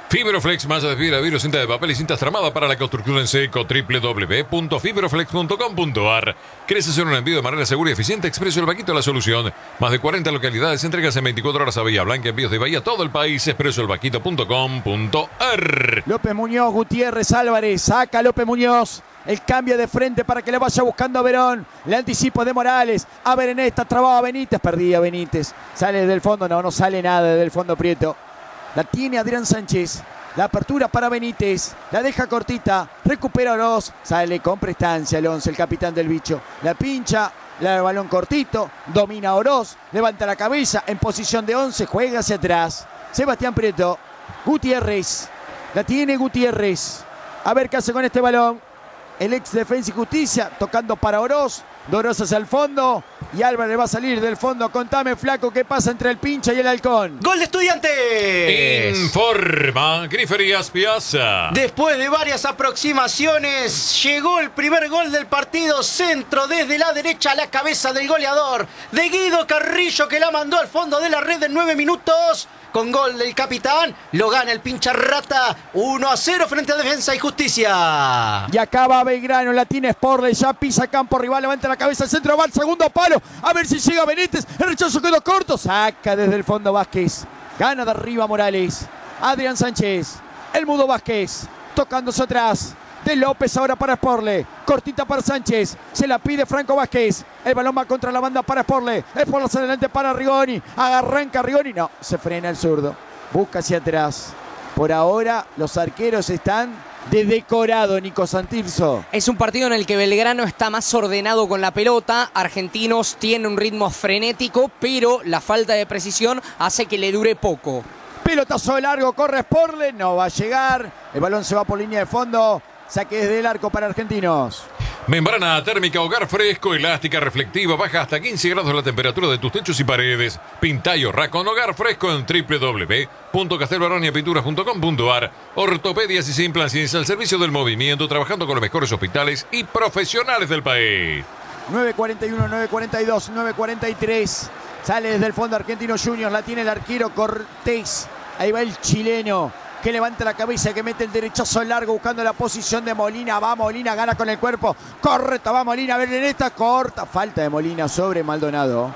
Fibroflex, más de fibra, vidrio, cinta de papel y cintas tramadas para la construcción en seco. doble u doble u doble u punto fibroflex punto com punto a r. ¿Querés hacer un envío de manera segura y eficiente? Expreso El Vaquito, la solución. Más de cuarenta localidades, entregas en veinticuatro horas a Bahía Blanca, envíos de Bahía a todo el país. expreso el vaquito punto com punto a r. López Muñoz, Gutiérrez, Álvarez, saca López Muñoz. El cambio de frente para que le vaya buscando a Verón. El anticipo de Morales. A ver en esta, trababa Benítez. Perdía Benítez. Sale del fondo. No, no sale nada del fondo Prieto. La tiene Adrián Sánchez. La apertura para Benítez. La deja cortita. Recupera Oroz. Sale con prestancia el once, el capitán del bicho. La pincha. El balón cortito. Domina Oroz. Levanta la cabeza. En posición de once. Juega hacia atrás. Sebastián Prieto. Gutiérrez. La tiene Gutiérrez. A ver qué hace con este balón. El ex Defensa y Justicia tocando para Oroz. Oroz hacia el fondo. Y Álvarez va a salir del fondo. Contame, flaco, qué pasa entre el pincha y el halcón. ¡Gol de Estudiantes! Informa Griferías Piazza. Después de varias aproximaciones, llegó el primer gol del partido. Centro desde la derecha a la cabeza del goleador, de Guido Carrillo, que la mandó al fondo de la red en nueve minutos. Con gol del capitán, lo gana el pincha rata. uno a cero frente a Defensa y Justicia. Y acaba Belgrano, la tiene Sporle, ya pisa campo rival, levanta la cabeza, el centro va al segundo palo. A ver si llega Benítez, el rechazo quedó corto. Saca desde el fondo Vázquez. Gana de arriba Morales. Adrián Sánchez, el mudo Vázquez, tocándose atrás. De López ahora para Sporle. Cortita para Sánchez. Se la pide Franco Vázquez. El balón va contra la banda para Sporle. Sporle hacia adelante para Rigoni. Arranca Rigoni. No, se frena el zurdo. Busca hacia atrás. Por ahora los arqueros están de decorado, Nico Santirso. Es un partido en el que Belgrano está más ordenado con la pelota. Argentinos tiene un ritmo frenético, pero la falta de precisión hace que le dure poco. Pelotazo largo, corre Sporle. No va a llegar. El balón se va por línea de fondo. Saque desde el arco para Argentinos. Membrana térmica Hogar Fresco, elástica, reflectiva, baja hasta quince grados la temperatura de tus techos y paredes. Pinta y ahorra con Hogar Fresco en doble u doble u doble u punto castelbaronia pinturas punto com punto a r. Ortopedias y Implants al servicio del movimiento, trabajando con los mejores hospitales y profesionales del país. nueve cuarenta y uno, nueve cuarenta y dos, nueve cuarenta y tres. Sale desde el fondo Argentinos Juniors, la tiene el arquero Cortés. Ahí va el chileno, que levanta la cabeza, que mete el derechazo largo buscando la posición de Molina. Va Molina, gana con el cuerpo. Correcta, va Molina, a ver en esta, corta. Falta de Molina sobre Maldonado.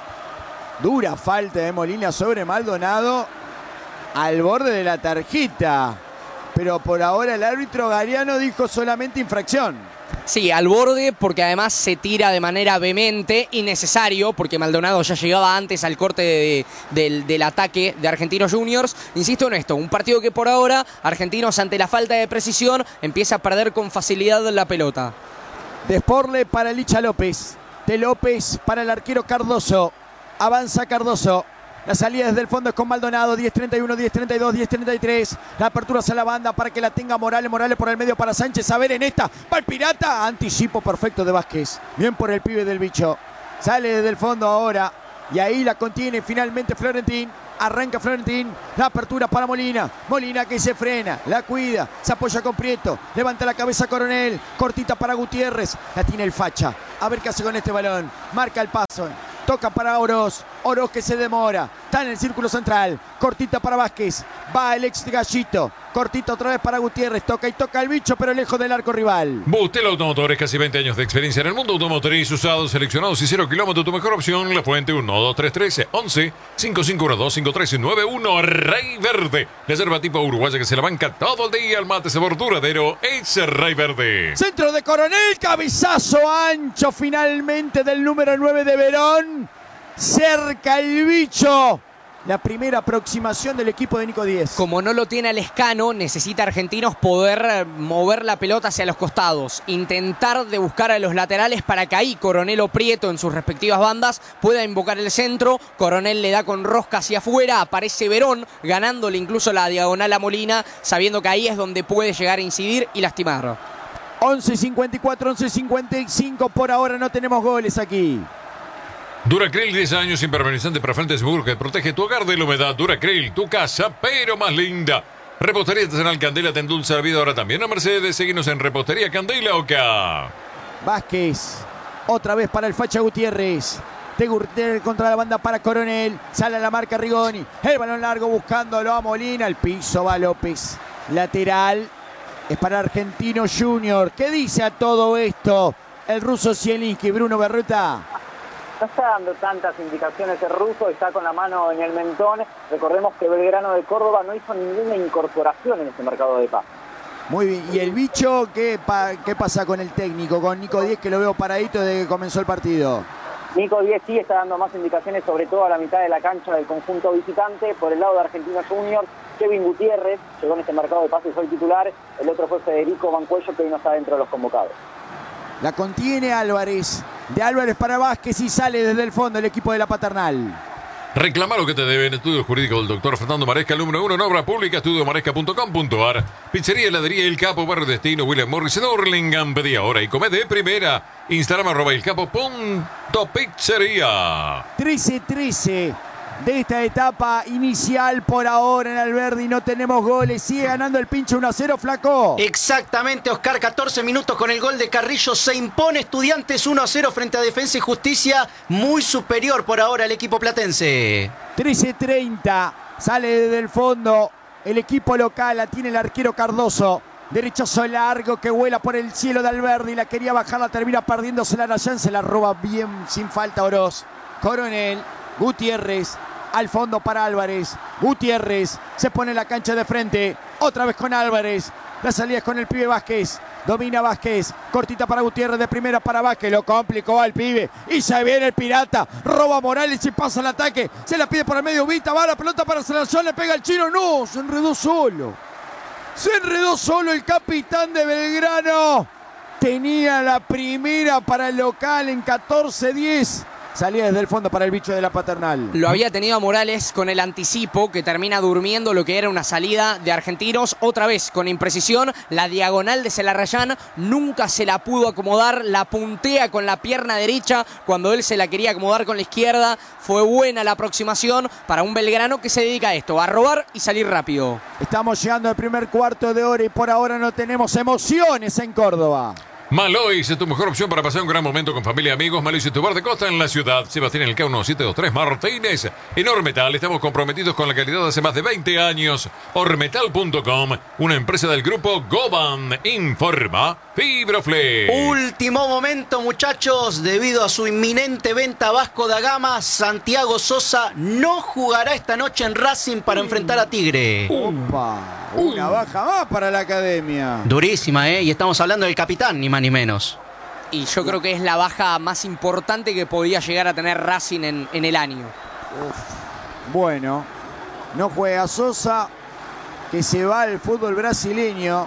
Dura falta de Molina sobre Maldonado. Al borde de la tarjeta. Pero por ahora el árbitro Gariano dijo solamente infracción. Sí, al borde, porque además se tira de manera vehemente, innecesario, porque Maldonado ya llegaba antes al corte de, de, del, del ataque de Argentinos Juniors. Insisto en esto, un partido que por ahora Argentinos, ante la falta de precisión, empieza a perder con facilidad la pelota. De Sporle para Licha López, de López para el arquero Cardoso. Avanza Cardoso. La salida desde el fondo es con Maldonado. diez treinta y uno, diez treinta y dos, diez treinta y tres. La apertura hacia la banda para que la tenga Morales. Morales por el medio para Sánchez. A ver en esta. Va el Pirata. Anticipo perfecto de Vázquez. Bien por el pibe del bicho. Sale desde el fondo ahora. Y ahí la contiene finalmente Florentín. Arranca Florentín. La apertura para Molina. Molina que se frena. La cuida. Se apoya con Prieto. Levanta la cabeza Coronel. Cortita para Gutiérrez. La tiene el Facha. A ver qué hace con este balón. Marca el paso. Toca para Oroz. Oroz que se demora. Está en el círculo central. Cortita para Vázquez. Va el ex Gallito. Cortita otra vez para Gutiérrez. Toca y toca el bicho, pero lejos del arco rival. Bustel Automotores, casi veinte años de experiencia en el mundo automotriz, usados, seleccionados y cero kilómetros. Tu mejor opción, La Fuente, uno dos tres tres once cinco cinco uno dos cinco tres nueve uno. Rey Verde. Reserva tipo uruguaya que se la banca todo el día. El mate sabor duradero. Es Rey Verde. Centro de Coronel. Cabezazo ancho finalmente del número nueve de Verón. Cerca el bicho. La primera aproximación del equipo de Nico Díez. Como no lo tiene al Lescano, necesita Argentinos poder mover la pelota hacia los costados. Intentar de buscar a los laterales para que ahí Coronel o Prieto en sus respectivas bandas pueda invocar el centro. Coronel le da con rosca hacia afuera. Aparece Verón, ganándole incluso la diagonal a Molina, sabiendo que ahí es donde puede llegar a incidir y lastimar. once cincuenta y cuatro, once cincuenta y cinco. Por ahora no tenemos goles aquí. Duracril, diez años impermeabilizante para frentes Burg, que protege tu hogar de la humedad. Duracril, tu casa, pero más linda. Repostería Artesanal Candela te endulza la vida ahora también a Mercedes. Seguinos en Repostería Candela Oca. Vázquez, otra vez para el Facha Gutiérrez. De Gutiérrez contra la banda para Coronel. Sale a la marca Rigoni. El balón largo buscándolo a Molina. El piso va López. Lateral es para Argentino Junior. ¿Qué dice a todo esto el ruso Zielinski, Bruno Berrueta? No está dando tantas indicaciones el ruso, está con la mano en el mentón. Recordemos que Belgrano de Córdoba no hizo ninguna incorporación en este mercado de pases. Muy bien. ¿Y el bicho qué, pa, qué pasa con el técnico, con Nico Díez, que lo veo paradito desde que comenzó el partido? Nico Díez sí está dando más indicaciones, sobre todo a la mitad de la cancha del conjunto visitante. Por el lado de Argentinos Juniors, Kevin Gutiérrez llegó en este mercado de pases, fue el titular. El otro fue Federico Mancuello, que hoy no está dentro de los convocados. La contiene Álvarez. De Álvarez para Vázquez y sale desde el fondo el equipo de la Paternal. Reclama lo que te deben. Estudio Jurídico del doctor Fernando Maresca, el número uno en obra pública, estudio maresca punto com punto ar. Pizzería, heladería El Capo, Barrio Destino, William Morris, en Hurlingham. Pedí ahora y come de primera. Instagram arroba el capo punto pizzería. trece trece de esta etapa inicial por ahora en Alberdi. No tenemos goles. Sigue ganando el Pincho uno a cero, Flaco. Exactamente, Oscar, catorce minutos con el gol de Carrillo. Se impone Estudiantes uno a cero frente a Defensa y Justicia. Muy superior por ahora el equipo platense. trece treinta. Sale desde el fondo el equipo local. La tiene el arquero Cardoso. Derechazo largo que vuela por el cielo de Alberdi. La quería bajar, la termina perdiéndose la Arayán. Se la roba bien sin falta Oroz. Coronel, Gutiérrez. Al fondo para Álvarez. Gutiérrez se pone en la cancha de frente. Otra vez con Álvarez. La salida es con el pibe Vázquez. Domina Vázquez. Cortita para Gutiérrez, de primera para Vázquez. Lo complicó al pibe. Y se viene el pirata. Roba a Morales y pasa el ataque. Se la pide por el medio. Vita, va la pelota para Salazar. Le pega el chino. No, se enredó solo. Se enredó solo el capitán de Belgrano. Tenía la primera para el local en catorce diez. Salía desde el fondo para el bicho de la Paternal. Lo había tenido a Morales con el anticipo, que termina durmiendo lo que era una salida de Argentinos. Otra vez con imprecisión, la diagonal de Celarrayán nunca se la pudo acomodar. La puntea con la pierna derecha cuando él se la quería acomodar con la izquierda. Fue buena la aproximación para un Belgrano que se dedica a esto, a robar y salir rápido. Estamos llegando al primer cuarto de hora y por ahora no tenemos emociones en Córdoba. Malois es tu mejor opción para pasar un gran momento con familia y amigos. Malois es tu bar de costa en la ciudad. Sebastián Elcao diecisiete veintitrés Martínez. En Ormetal estamos comprometidos con la calidad hace más de veinte años. Ormetal punto com, una empresa del grupo Goban. Informa Fibroflex. Último momento, muchachos. Debido a su inminente venta a Vasco da Gama, Santiago Sosa no jugará esta noche en Racing para enfrentar a Tigre. Opa, una baja más para la academia. Durísima, ¿eh? Y estamos hablando del capitán, ni más ni menos. Y yo creo que es la baja más importante que podía llegar a tener Racing en, en el año. Uf. Bueno, no juega Sosa, que se va al fútbol brasileño.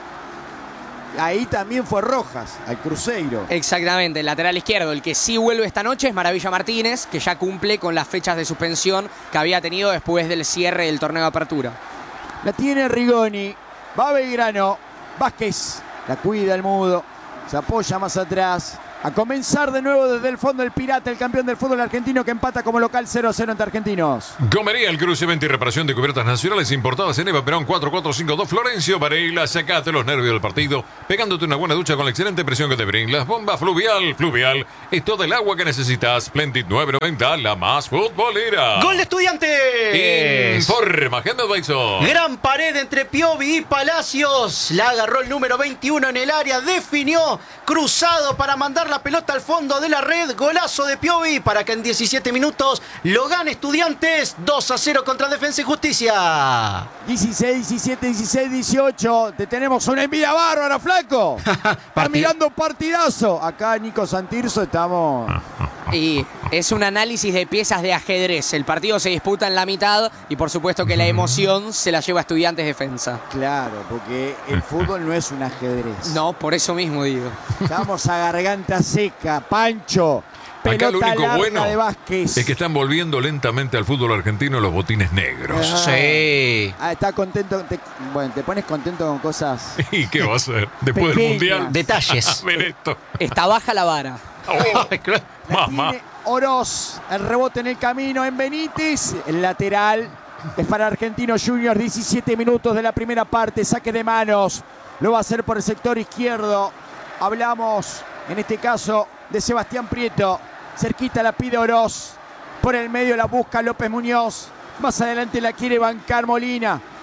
Ahí también fue Rojas, al Cruzeiro. Exactamente, el lateral izquierdo. El que sí vuelve esta noche es Maravilla Martínez, que ya cumple con las fechas de suspensión que había tenido después del cierre del torneo de apertura. La tiene Rigoni, va Belgrano, Vázquez, la cuida el mudo. Se apoya más atrás. A comenzar de nuevo desde el fondo el Pirata, el campeón del fútbol argentino, que empata como local cero a cero ante Argentinos. Gomería El Cruce, venta y reparación de cubiertas nacionales importadas en Eva Perón cuatro cuatro cinco dos Florencio Varela. Sacate los nervios del partido pegándote una buena ducha con la excelente presión que te brinda. Bomba Fluvial. Fluvial es todo el agua que necesitas. Splendid nueve noventa, la más futbolera. ¡Gol de Estudiantes! Informa Agenda Advisor. Gran pared entre Piovi y Palacios. La agarró el número veintiuno en el área. Definió cruzado para mandar la pelota al fondo de la red. Golazo de Piovi para que en diecisiete minutos lo gane Estudiantes. dos a cero contra Defensa y Justicia. dieciséis, diecisiete, dieciséis, dieciocho. Te tenemos una envidia bárbara, flaco. Está mirando partidazo. Acá Nico Santirso estamos... Y es un análisis de piezas de ajedrez. El partido se disputa en la mitad y por supuesto que la emoción se la lleva Estudiantes Defensa. Claro, porque el fútbol no es un ajedrez. No, por eso mismo digo. Estamos a garganta seca, Pancho. Acá lo Pelota único larga bueno de Vázquez. es que están volviendo lentamente al fútbol argentino los botines negros. Ah. Sí. Ah, está contento. Te, bueno, te pones contento con cosas. ¿Y qué va a ser? Después del Pequeñas. Mundial. Detalles. A ver esto. Está baja la vara. Oh, La mamá. tiene Oroz. El rebote en el camino en Benítez. El lateral es para Argentinos Juniors. diecisiete minutos de la primera parte. Saque de manos. Lo va a hacer por el sector izquierdo. Hablamos, en este caso, de Sebastián Prieto. Cerquita la pide Oroz. Por el medio la busca López Muñoz. Más adelante la quiere bancar Molina.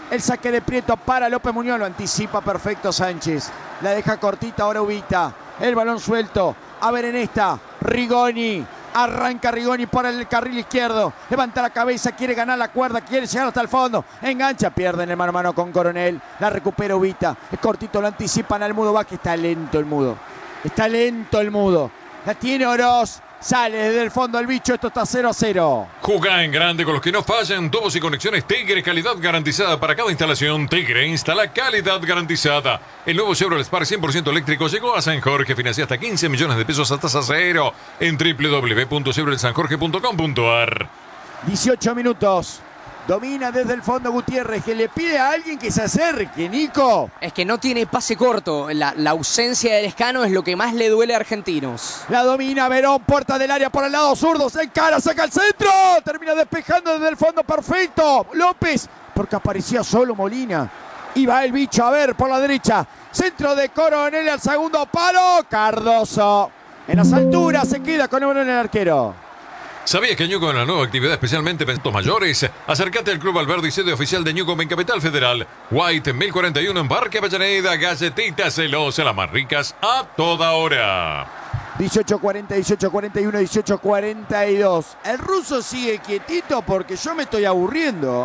El saque de Prieto para López Muñoz. Lo anticipa perfecto Sánchez. La deja cortita ahora Ubita. El balón suelto. A ver en esta. Rigoni. Arranca Rigoni por el carril izquierdo. Levanta la cabeza. Quiere ganar la cuerda. Quiere llegar hasta el fondo. Engancha. Pierde en el mano a mano con Coronel. La recupera Ubita. Es cortito. Lo anticipan al Mudo Vázquez. Está lento el Mudo. Está lento el Mudo. La tiene Oroz. Sale desde el fondo el bicho, esto está cero a cero. Jugá en grande con los que no fallan. Tubos y conexiones Tigre, calidad garantizada para cada instalación. Tigre instala calidad garantizada. El nuevo Chevrolet Spark cien por ciento eléctrico llegó a San Jorge. Financia hasta quince millones de pesos a tasa cero en doble u doble u doble u punto chevrolet san jorge punto com punto a r. dieciocho minutos. Domina desde el fondo Gutiérrez, que le pide a alguien que se acerque, Nico. Es que no tiene pase corto. La, la ausencia del Escano es lo que más le duele a Argentinos. La domina Verón, puerta del área por el lado zurdo, se encara, saca el centro. Termina despejando desde el fondo, perfecto. López, porque aparecía solo Molina. Y va el bicho, a ver, por la derecha. Centro de Coronel al segundo palo. Cardoso. En las alturas se queda con uno en el arquero. ¿Sabías que Ñuco en la nueva actividad, especialmente para estos mayores? Acércate al Club Alberdi, sede oficial de Ñuco en Capital Federal. White mil cuarenta y uno en Parque Avellaneda. Galletitas celosas, las más ricas a toda hora. dieciocho cuarenta, dieciocho cuarenta y uno, dieciocho cuarenta y dos. El ruso sigue quietito porque yo me estoy aburriendo.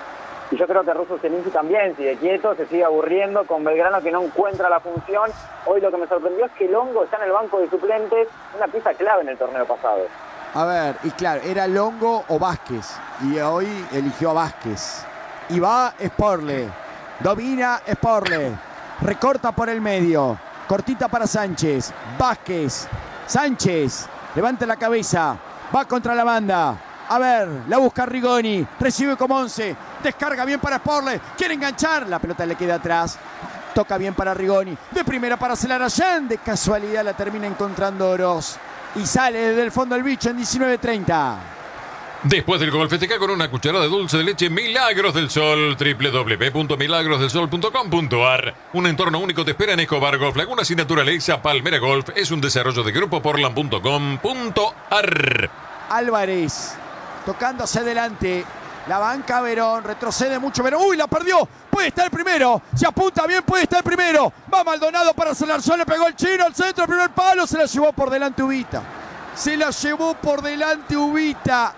Y yo creo que Russo Senisi también sigue quieto, se sigue aburriendo con Belgrano que no encuentra la función. Hoy lo que me sorprendió es que Longo está en el banco de suplentes, una pieza clave en el torneo pasado. A ver, y claro, era Longo o Vázquez. Y hoy eligió a Vázquez. Y va Sporle. Domina Sporle. Recorta por el medio. Cortita para Sánchez. Vázquez. Sánchez. Levanta la cabeza. Va contra la banda. A ver, la busca Rigoni. Recibe como once. Descarga bien para Sporle. Quiere enganchar. La pelota le queda atrás. Toca bien para Rigoni. De primera para Celarayán. De casualidad la termina encontrando Oroz. Y sale desde el fondo el bicho en diecinueve treinta. Después del gol, festeja con una cucharada de dulce de leche Milagros del Sol. doble u doble u doble u punto milagros del sol punto com punto a r. Un entorno único te espera en Escobar Golf Lagunas y Naturaleza. Palmera Golf es un desarrollo de Grupo Portland punto com punto a r. Álvarez tocando hacia adelante. La banca Verón, retrocede mucho Verón. ¡Uy, la perdió! Puede estar el primero. Se apunta bien, puede estar el primero. Va Maldonado para Celarayán, le pegó el chino al centro, el primer palo. Se la llevó por delante Ubita. Se la llevó por delante Ubita.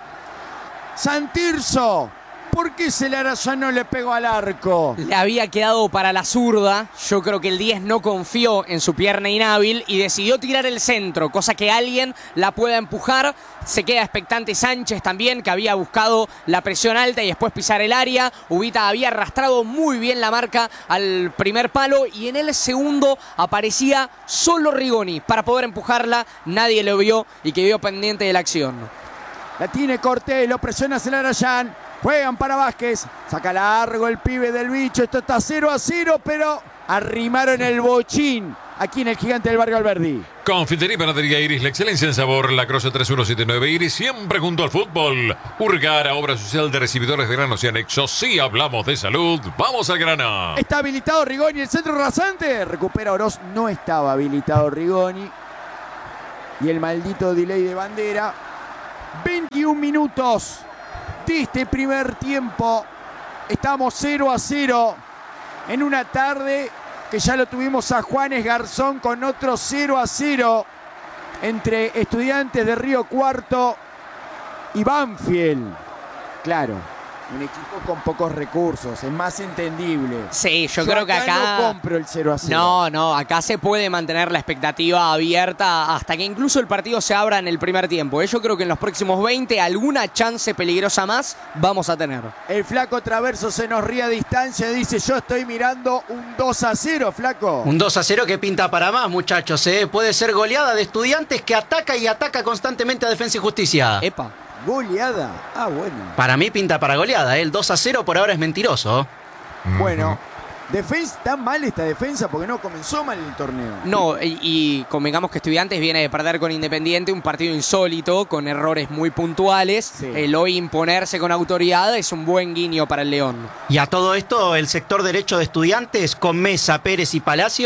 Santirso. ¿Por qué Celarayán no le pegó al arco? Le había quedado para la zurda. Yo creo que el diez no confió en su pierna inhábil y decidió tirar el centro, cosa que alguien la pueda empujar. Se queda expectante Sánchez también, que había buscado la presión alta y después pisar el área. Ubita había arrastrado muy bien la marca al primer palo y en el segundo aparecía solo Rigoni para poder empujarla. Nadie lo vio y quedó pendiente de la acción. La tiene Cortés, lo presiona Celarayán. Juegan para Vázquez. Saca largo el pibe del bicho. Esto está cero a cero, pero arrimaron el bochín aquí en el Gigante del Barrio Alberdi. Confitería y Panadería Iris, la excelencia en sabor. La Croce tres uno siete nueve Iris, siempre junto al fútbol. Urgara, obra social de recibidores de granos y anexos. Si hablamos de salud, vamos al grano. Está habilitado Rigoni, el centro rasante. Recupera Oroz. No estaba habilitado Rigoni. Y el maldito delay de bandera. veintiún minutos de este primer tiempo. Estamos cero a cero en una tarde que ya lo tuvimos a Juanes Garzón con otro cero a cero entre Estudiantes de Río Cuarto y Banfield. Claro, un equipo con pocos recursos, es más entendible. Sí, yo, yo creo que acá... no compro el cero a cero. No, no, acá se puede mantener la expectativa abierta hasta que incluso el partido se abra en el primer tiempo. Yo creo que en los próximos veinte alguna chance peligrosa más vamos a tener. El flaco Traverso se nos ríe a distancia y dice: yo estoy mirando un dos a cero, flaco. Un dos a cero que pinta para más, muchachos, ¿eh? Puede ser goleada de Estudiantes que ataca y ataca constantemente a Defensa y Justicia. Epa. Goleada. Ah, bueno. Para mí pinta para goleada, ¿eh? El dos a cero por ahora es mentiroso. Bueno, defensa, está mal esta defensa porque no comenzó mal el torneo. No, y, y convengamos que Estudiantes viene de perder con Independiente, un partido insólito, con errores muy puntuales. Sí. El hoy imponerse con autoridad es un buen guiño para el León. Y a todo esto, el sector derecho de Estudiantes, con Mesa, Pérez y Palacios,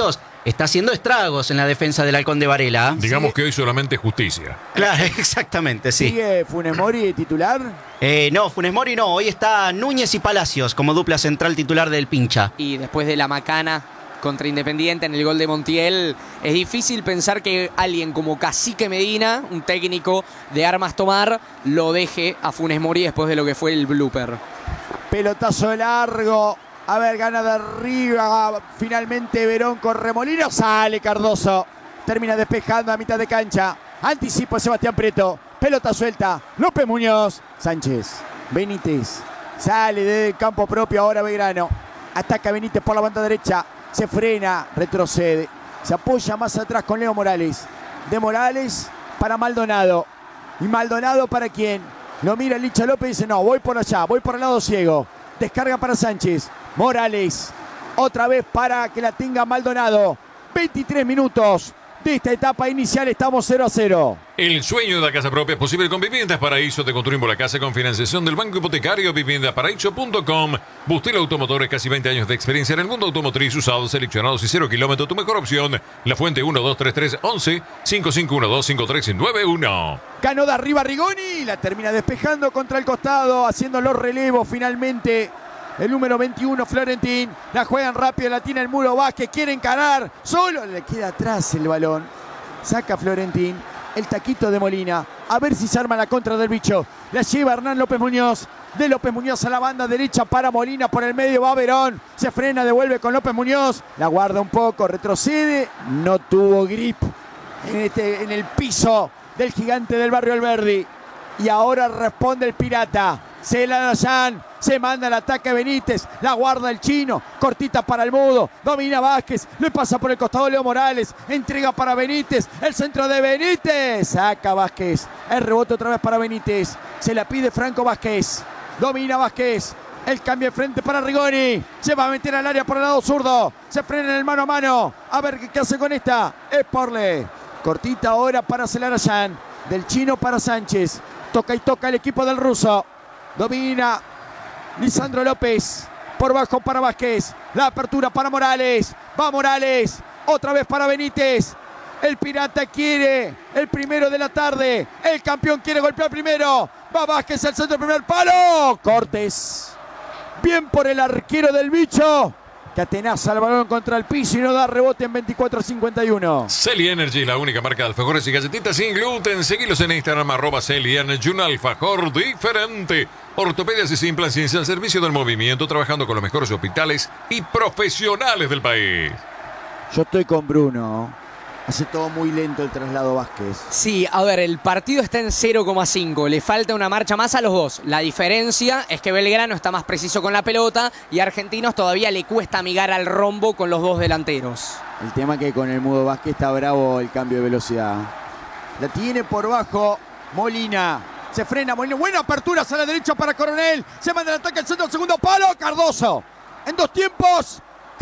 está haciendo estragos en la defensa del Halcón de Varela. Digamos que hoy solamente justicia. Claro, exactamente, sí. ¿Sigue Funes Mori titular? Eh, no, Funes Mori no. Hoy está Núñez y Palacios como dupla central titular del Pincha. Y después de la macana contra Independiente en el gol de Montiel, es difícil pensar que alguien como Cacique Medina, un técnico de armas tomar, lo deje a Funes Mori después de lo que fue el blooper. Pelotazo largo. A ver, gana de arriba. Finalmente Verón con Remolino. Sale Cardoso. Termina despejando a mitad de cancha. Anticipo Sebastián Prieto. Pelota suelta. López Muñoz. Sánchez. Benítez. Sale del campo propio ahora Belgrano. Ataca Benítez por la banda derecha. Se frena, retrocede. Se apoya más atrás con Leo Morales. De Morales para Maldonado. ¿Y Maldonado para quién? Lo mira el Licha López y dice, no, voy por allá, voy por el lado ciego. Descarga para Sánchez. Morales. Otra vez para que la tenga Maldonado. veintitrés minutos de esta etapa inicial. Estamos cero a cero. El sueño de la casa propia es posible con Viviendas Paraíso. Te construimos la casa con financiación del Banco Hipotecario. Viviendas Paraíso punto com. Bustil Automotores, casi veinte años de experiencia en el mundo automotriz, usados, seleccionados y cero kilómetros. Tu mejor opción. La Fuente uno dos tres tres once cinco cinco uno dos cinco tres nueve uno. Ganó de arriba Rigoni. La termina despejando contra el costado. Haciendo los relevos finalmente. El número veintiuno, Florentín. La juegan rápido, la tiene el Muro Vázquez. Quiere encarar. Solo le queda atrás el balón. Saca Florentín. El taquito de Molina. A ver si se arma la contra del bicho. La lleva Hernán López Muñoz. De López Muñoz a la banda derecha para Molina. Por el medio va Verón. Se frena, devuelve con López Muñoz. La guarda un poco, retrocede. No tuvo grip en, este, en el piso del gigante del barrio Alberdi. Y ahora responde el Pirata. Se la dan, se manda el ataque Benítez, la guarda el chino, cortita para el Mudo, domina Vázquez, le pasa por el costado Leo Morales, entrega para Benítez, el centro de Benítez, saca Vázquez, el rebote otra vez para Benítez, se la pide Franco Vázquez, domina Vázquez, el cambio de frente para Rigoni, se va a meter al área por el lado zurdo, se frena en el mano a mano, a ver qué hace con esta, es Porle, cortita ahora para Celarayán, del chino para Sánchez, toca y toca el equipo del ruso. Domina Lisandro López. Por bajo para Vázquez. La apertura para Morales. Va Morales. Otra vez para Benítez. El Pirata quiere el primero de la tarde. El campeón quiere golpear primero. Va Vázquez al centro del primer palo. Cortés. Bien por el arquero del bicho. Que atenaza el balón contra el piso y no da rebote en veinticuatro a cincuenta y uno. Celi Energy, la única marca de alfajores y galletitas sin gluten. Seguilos en Instagram, arroba Celi Energy, un alfajor diferente. Ortopedias y sin plan ciencia al servicio del movimiento, trabajando con los mejores hospitales y profesionales del país. Yo estoy con Bruno. Hace todo muy lento el traslado Vázquez. Sí, a ver, el partido está en cero coma cinco. Le falta una marcha más a los dos. La diferencia es que Belgrano está más preciso con la pelota y a Argentinos todavía le cuesta amigar al rombo con los dos delanteros. El tema es que con el Mudo Vázquez está bravo el cambio de velocidad. La tiene por bajo Molina. Se frena Molina. Buena apertura hacia la derecha para Coronel. Se manda el ataque al centro, segundo palo. Cardoso. En dos tiempos.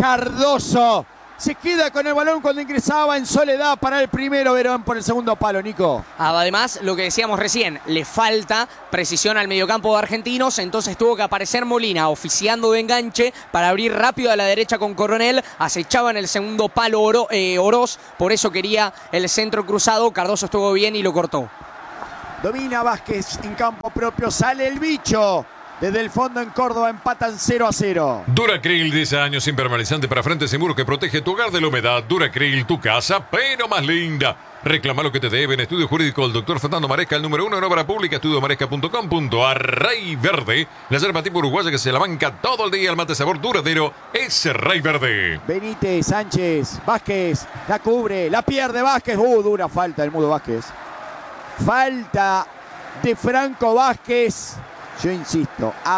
Cardoso. Se queda con el balón cuando ingresaba en soledad para el primero Verón por el segundo palo, Nico. Además, lo que decíamos recién, le falta precisión al mediocampo de Argentinos, entonces tuvo que aparecer Molina oficiando de enganche para abrir rápido a la derecha con Coronel, acechaba en el segundo palo Oro, eh, Oroz, por eso quería el centro cruzado, Cardoso estuvo bien y lo cortó. Domina Vázquez en campo propio, sale el bicho. Desde el fondo en Córdoba empatan cero a cero. Duracril, diez años impermeabilizante para frentes y muros que protege tu hogar de la humedad. Duracril, tu casa, pero más linda. Reclama lo que te deben. Estudio jurídico del doctor Fernando Maresca, el número uno en obra pública, estudio maresca punto com punto a r. Rey Verde, la yerba tipo uruguaya que se la banca todo el día. El mate sabor duradero es Rey Verde. Benítez, Sánchez, Vázquez, la cubre, la pierde Vázquez. Uh, dura falta del Mudo Vázquez. Falta de Franco Vázquez. Yo insisto,